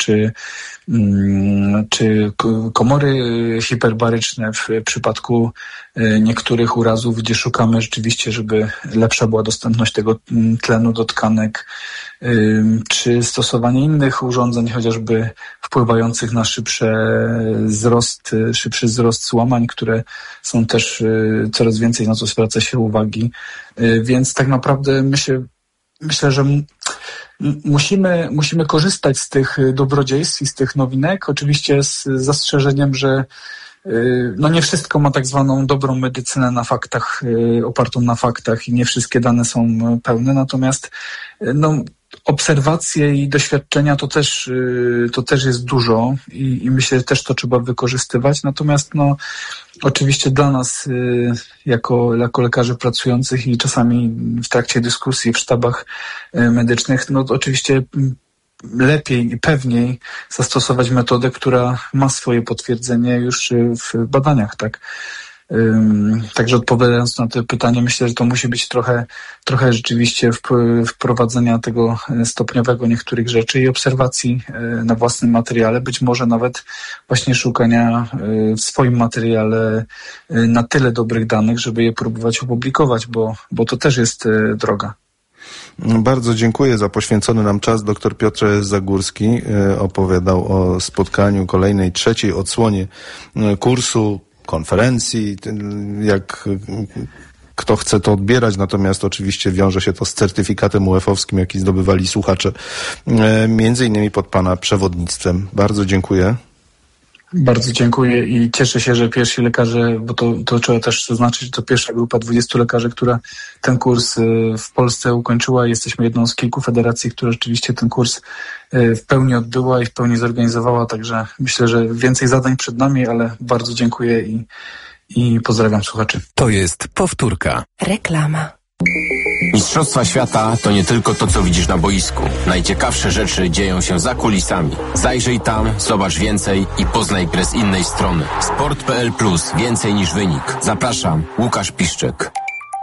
Czy komory hiperbaryczne w przypadku niektórych urazów, gdzie szukamy rzeczywiście, żeby lepsza była dostępność tego tlenu do tkanek, czy stosowanie innych urządzeń, chociażby wpływających na szybszy wzrost złamań, które są też coraz więcej, na co zwraca się uwagi. Więc tak naprawdę myślę, że musimy korzystać z tych dobrodziejstw i z tych nowinek, oczywiście z zastrzeżeniem, że nie wszystko ma tak zwaną dobrą medycynę na faktach, opartą na faktach i nie wszystkie dane są pełne, natomiast obserwacje i doświadczenia to też jest dużo i myślę, że też to trzeba wykorzystywać, natomiast oczywiście dla nas jako lekarzy pracujących i czasami w trakcie dyskusji w sztabach medycznych, oczywiście lepiej i pewniej zastosować metodę, która ma swoje potwierdzenie już w badaniach, tak? Także odpowiadając na to pytanie, myślę, że to musi być trochę rzeczywiście wprowadzenia tego stopniowego niektórych rzeczy i obserwacji na własnym materiale, być może nawet właśnie szukania w swoim materiale na tyle dobrych danych, żeby je próbować opublikować, bo to też jest droga. Bardzo dziękuję za poświęcony nam czas. Dr Piotr Zagórski opowiadał o spotkaniu kolejnej, trzeciej odsłonie kursu, konferencji, jak kto chce to odbierać, natomiast oczywiście wiąże się to z certyfikatem UF-owskim, jaki zdobywali słuchacze, między innymi pod Pana przewodnictwem. Bardzo dziękuję. Bardzo dziękuję i cieszę się, że pierwsi lekarze, bo to trzeba też zaznaczyć, że to pierwsza grupa 20 lekarzy, która ten kurs w Polsce ukończyła. Jesteśmy jedną z kilku federacji, która rzeczywiście ten kurs w pełni odbyła i w pełni zorganizowała, także myślę, że więcej zadań przed nami, ale bardzo dziękuję i pozdrawiam słuchaczy. To jest powtórka. Reklama. Mistrzostwa świata to nie tylko to, co widzisz na boisku. Najciekawsze rzeczy dzieją się za kulisami. Zajrzyj tam, zobacz więcej i poznaj grę z innej strony. Sport.pl Plus. Więcej niż wynik. Zapraszam, Łukasz Piszczek.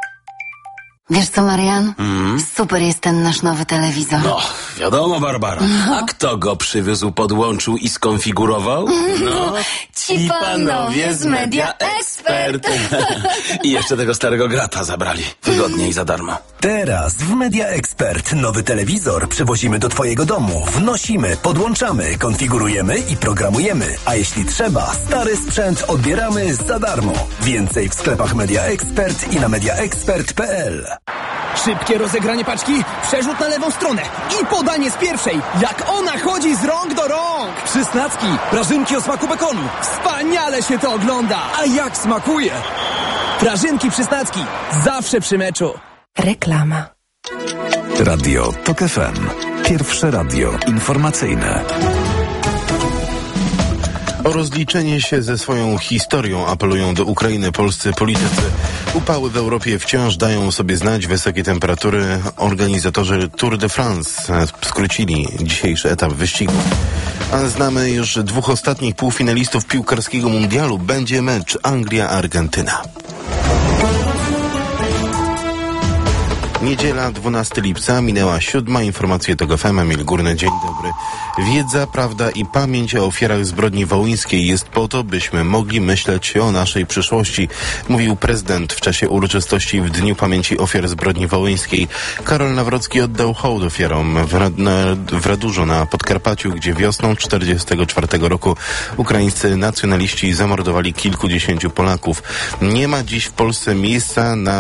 Wiesz co, Marian? Super jest ten nasz nowy telewizor. No, wiadomo, Barbara. A kto go przywiózł, podłączył i skonfigurował? No, ci panowie z Media Expert. I jeszcze tego starego grata zabrali. Wygodnie i za darmo. Teraz w Media Expert nowy telewizor przywozimy do Twojego domu. Wnosimy, podłączamy, konfigurujemy i programujemy. A jeśli trzeba, stary sprzęt odbieramy za darmo. Więcej w sklepach Media Expert i na mediaexpert.pl. Szybkie rozegranie paczki, przerzut na lewą stronę i podanie z pierwszej. Jak ona chodzi z rąk do rąk. Przysnacki, prażynki o smaku bekonu. Wspaniale się to ogląda. A jak smakuje? Prażynki Przysnacki, zawsze przy meczu. Reklama. Radio TOK FM. Pierwsze radio informacyjne. O rozliczenie się ze swoją historią apelują do Ukrainy polscy politycy. Upały w Europie wciąż dają sobie znać, wysokie temperatury. Organizatorzy Tour de France skrócili dzisiejszy etap wyścigu. A znamy już dwóch ostatnich półfinalistów piłkarskiego mundialu. Będzie mecz Anglia-Argentyna. Niedziela, 12 lipca, minęła 7. Informacje TOK FM, Emil Górny, dzień dobry. Wiedza, prawda i pamięć o ofiarach zbrodni wołyńskiej jest po to, byśmy mogli myśleć o naszej przyszłości, mówił prezydent w czasie uroczystości w Dniu Pamięci Ofiar Zbrodni Wołyńskiej. Karol Nawrocki oddał hołd ofiarom w Radurzu na Podkarpaciu, gdzie wiosną 1944 roku ukraińscy nacjonaliści zamordowali kilkudziesięciu Polaków. Nie ma dziś w Polsce miejsca na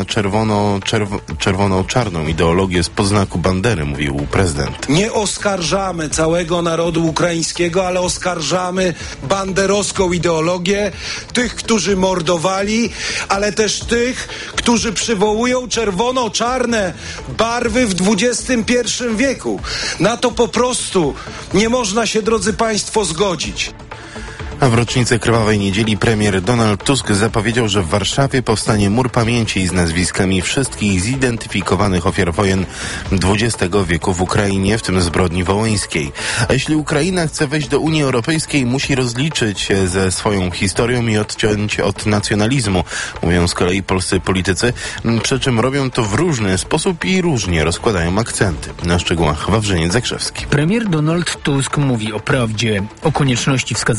czarną ideologię z podznaku Bandery, mówił prezydent. Nie oskarżamy całego narodu ukraińskiego, ale oskarżamy banderowską ideologię, tych, którzy mordowali, ale też tych, którzy przywołują czerwono-czarne barwy w XXI wieku. Na to po prostu nie można się, drodzy Państwo, zgodzić. A w rocznicę Krwawej Niedzieli premier Donald Tusk zapowiedział, że w Warszawie powstanie mur pamięci z nazwiskami wszystkich zidentyfikowanych ofiar wojen XX wieku w Ukrainie, w tym zbrodni wołyńskiej. A jeśli Ukraina chce wejść do Unii Europejskiej, musi rozliczyć się ze swoją historią i odciąć od nacjonalizmu, mówią z kolei polscy politycy, przy czym robią to w różny sposób i różnie rozkładają akcenty. Na szczegółach Wawrzyniec Zakrzewski. Premier Donald Tusk mówi o prawdzie, o konieczności wskazania winnych,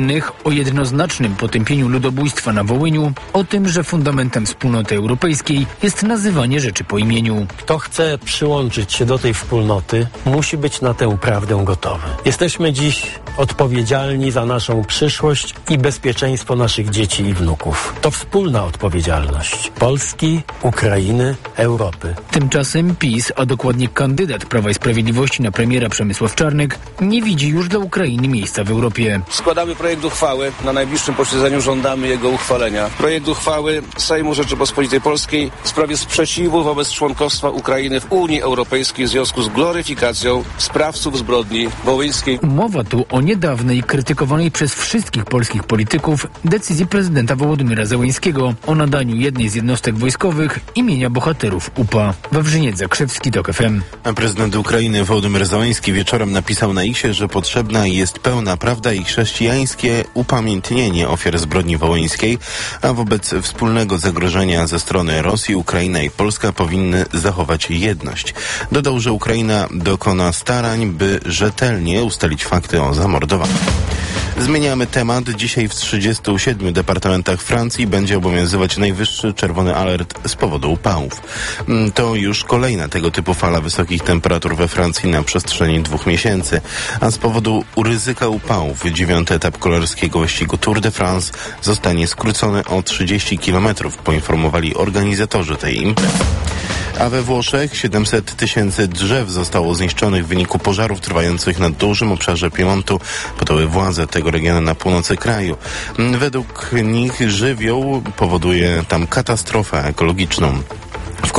innych o jednoznacznym potępieniu ludobójstwa na Wołyniu, o tym, że fundamentem wspólnoty europejskiej jest nazywanie rzeczy po imieniu. Kto chce przyłączyć się do tej wspólnoty, musi być na tę prawdę gotowy. Jesteśmy dziś odpowiedzialni za naszą przyszłość i bezpieczeństwo naszych dzieci i wnuków. To wspólna odpowiedzialność Polski, Ukrainy, Europy. Tymczasem PiS, a dokładnie kandydat Prawa i Sprawiedliwości na premiera Przemysław Czarnek, nie widzi już dla Ukrainy miejsca w Europie. Składamy projekt uchwały. Na najbliższym posiedzeniu żądamy jego uchwalenia. Projekt uchwały Sejmu Rzeczypospolitej Polskiej w sprawie sprzeciwu wobec członkostwa Ukrainy w Unii Europejskiej w związku z gloryfikacją sprawców zbrodni wołyńskiej. Mowa tu o niedawnej, krytykowanej przez wszystkich polskich polityków decyzji prezydenta Wołodymyra Zełenskiego o nadaniu jednej z jednostek wojskowych imienia bohaterów UPA. Wawrzyniec Zakrzewski, TOK FM. Prezydent Ukrainy Wołodymyr Zełenski wieczorem napisał na X-ie, że potrzebna jest pełna prawda i chrześcijańskie upamiętnienie ofiar zbrodni wołyńskiej, a wobec wspólnego zagrożenia ze strony Rosji, Ukraina i Polska powinny zachować jedność. Dodał, że Ukraina dokona starań, by rzetelnie ustalić fakty o zamordowaniu. Zmieniamy temat. Dzisiaj w 37 departamentach Francji będzie obowiązywać najwyższy czerwony alert z powodu upałów. To już kolejna tego typu fala wysokich temperatur we Francji na przestrzeni 2 miesięcy, a z powodu ryzyka upałów 9. etap kolarskiego wyścigu Tour de France zostanie skrócony o 30 km, poinformowali organizatorzy tej imprezy. A we Włoszech 700 000 drzew zostało zniszczonych w wyniku pożarów trwających na dużym obszarze Piemontu, podały władze tego regionu na północy kraju. Według nich żywioł powoduje tam katastrofę ekologiczną.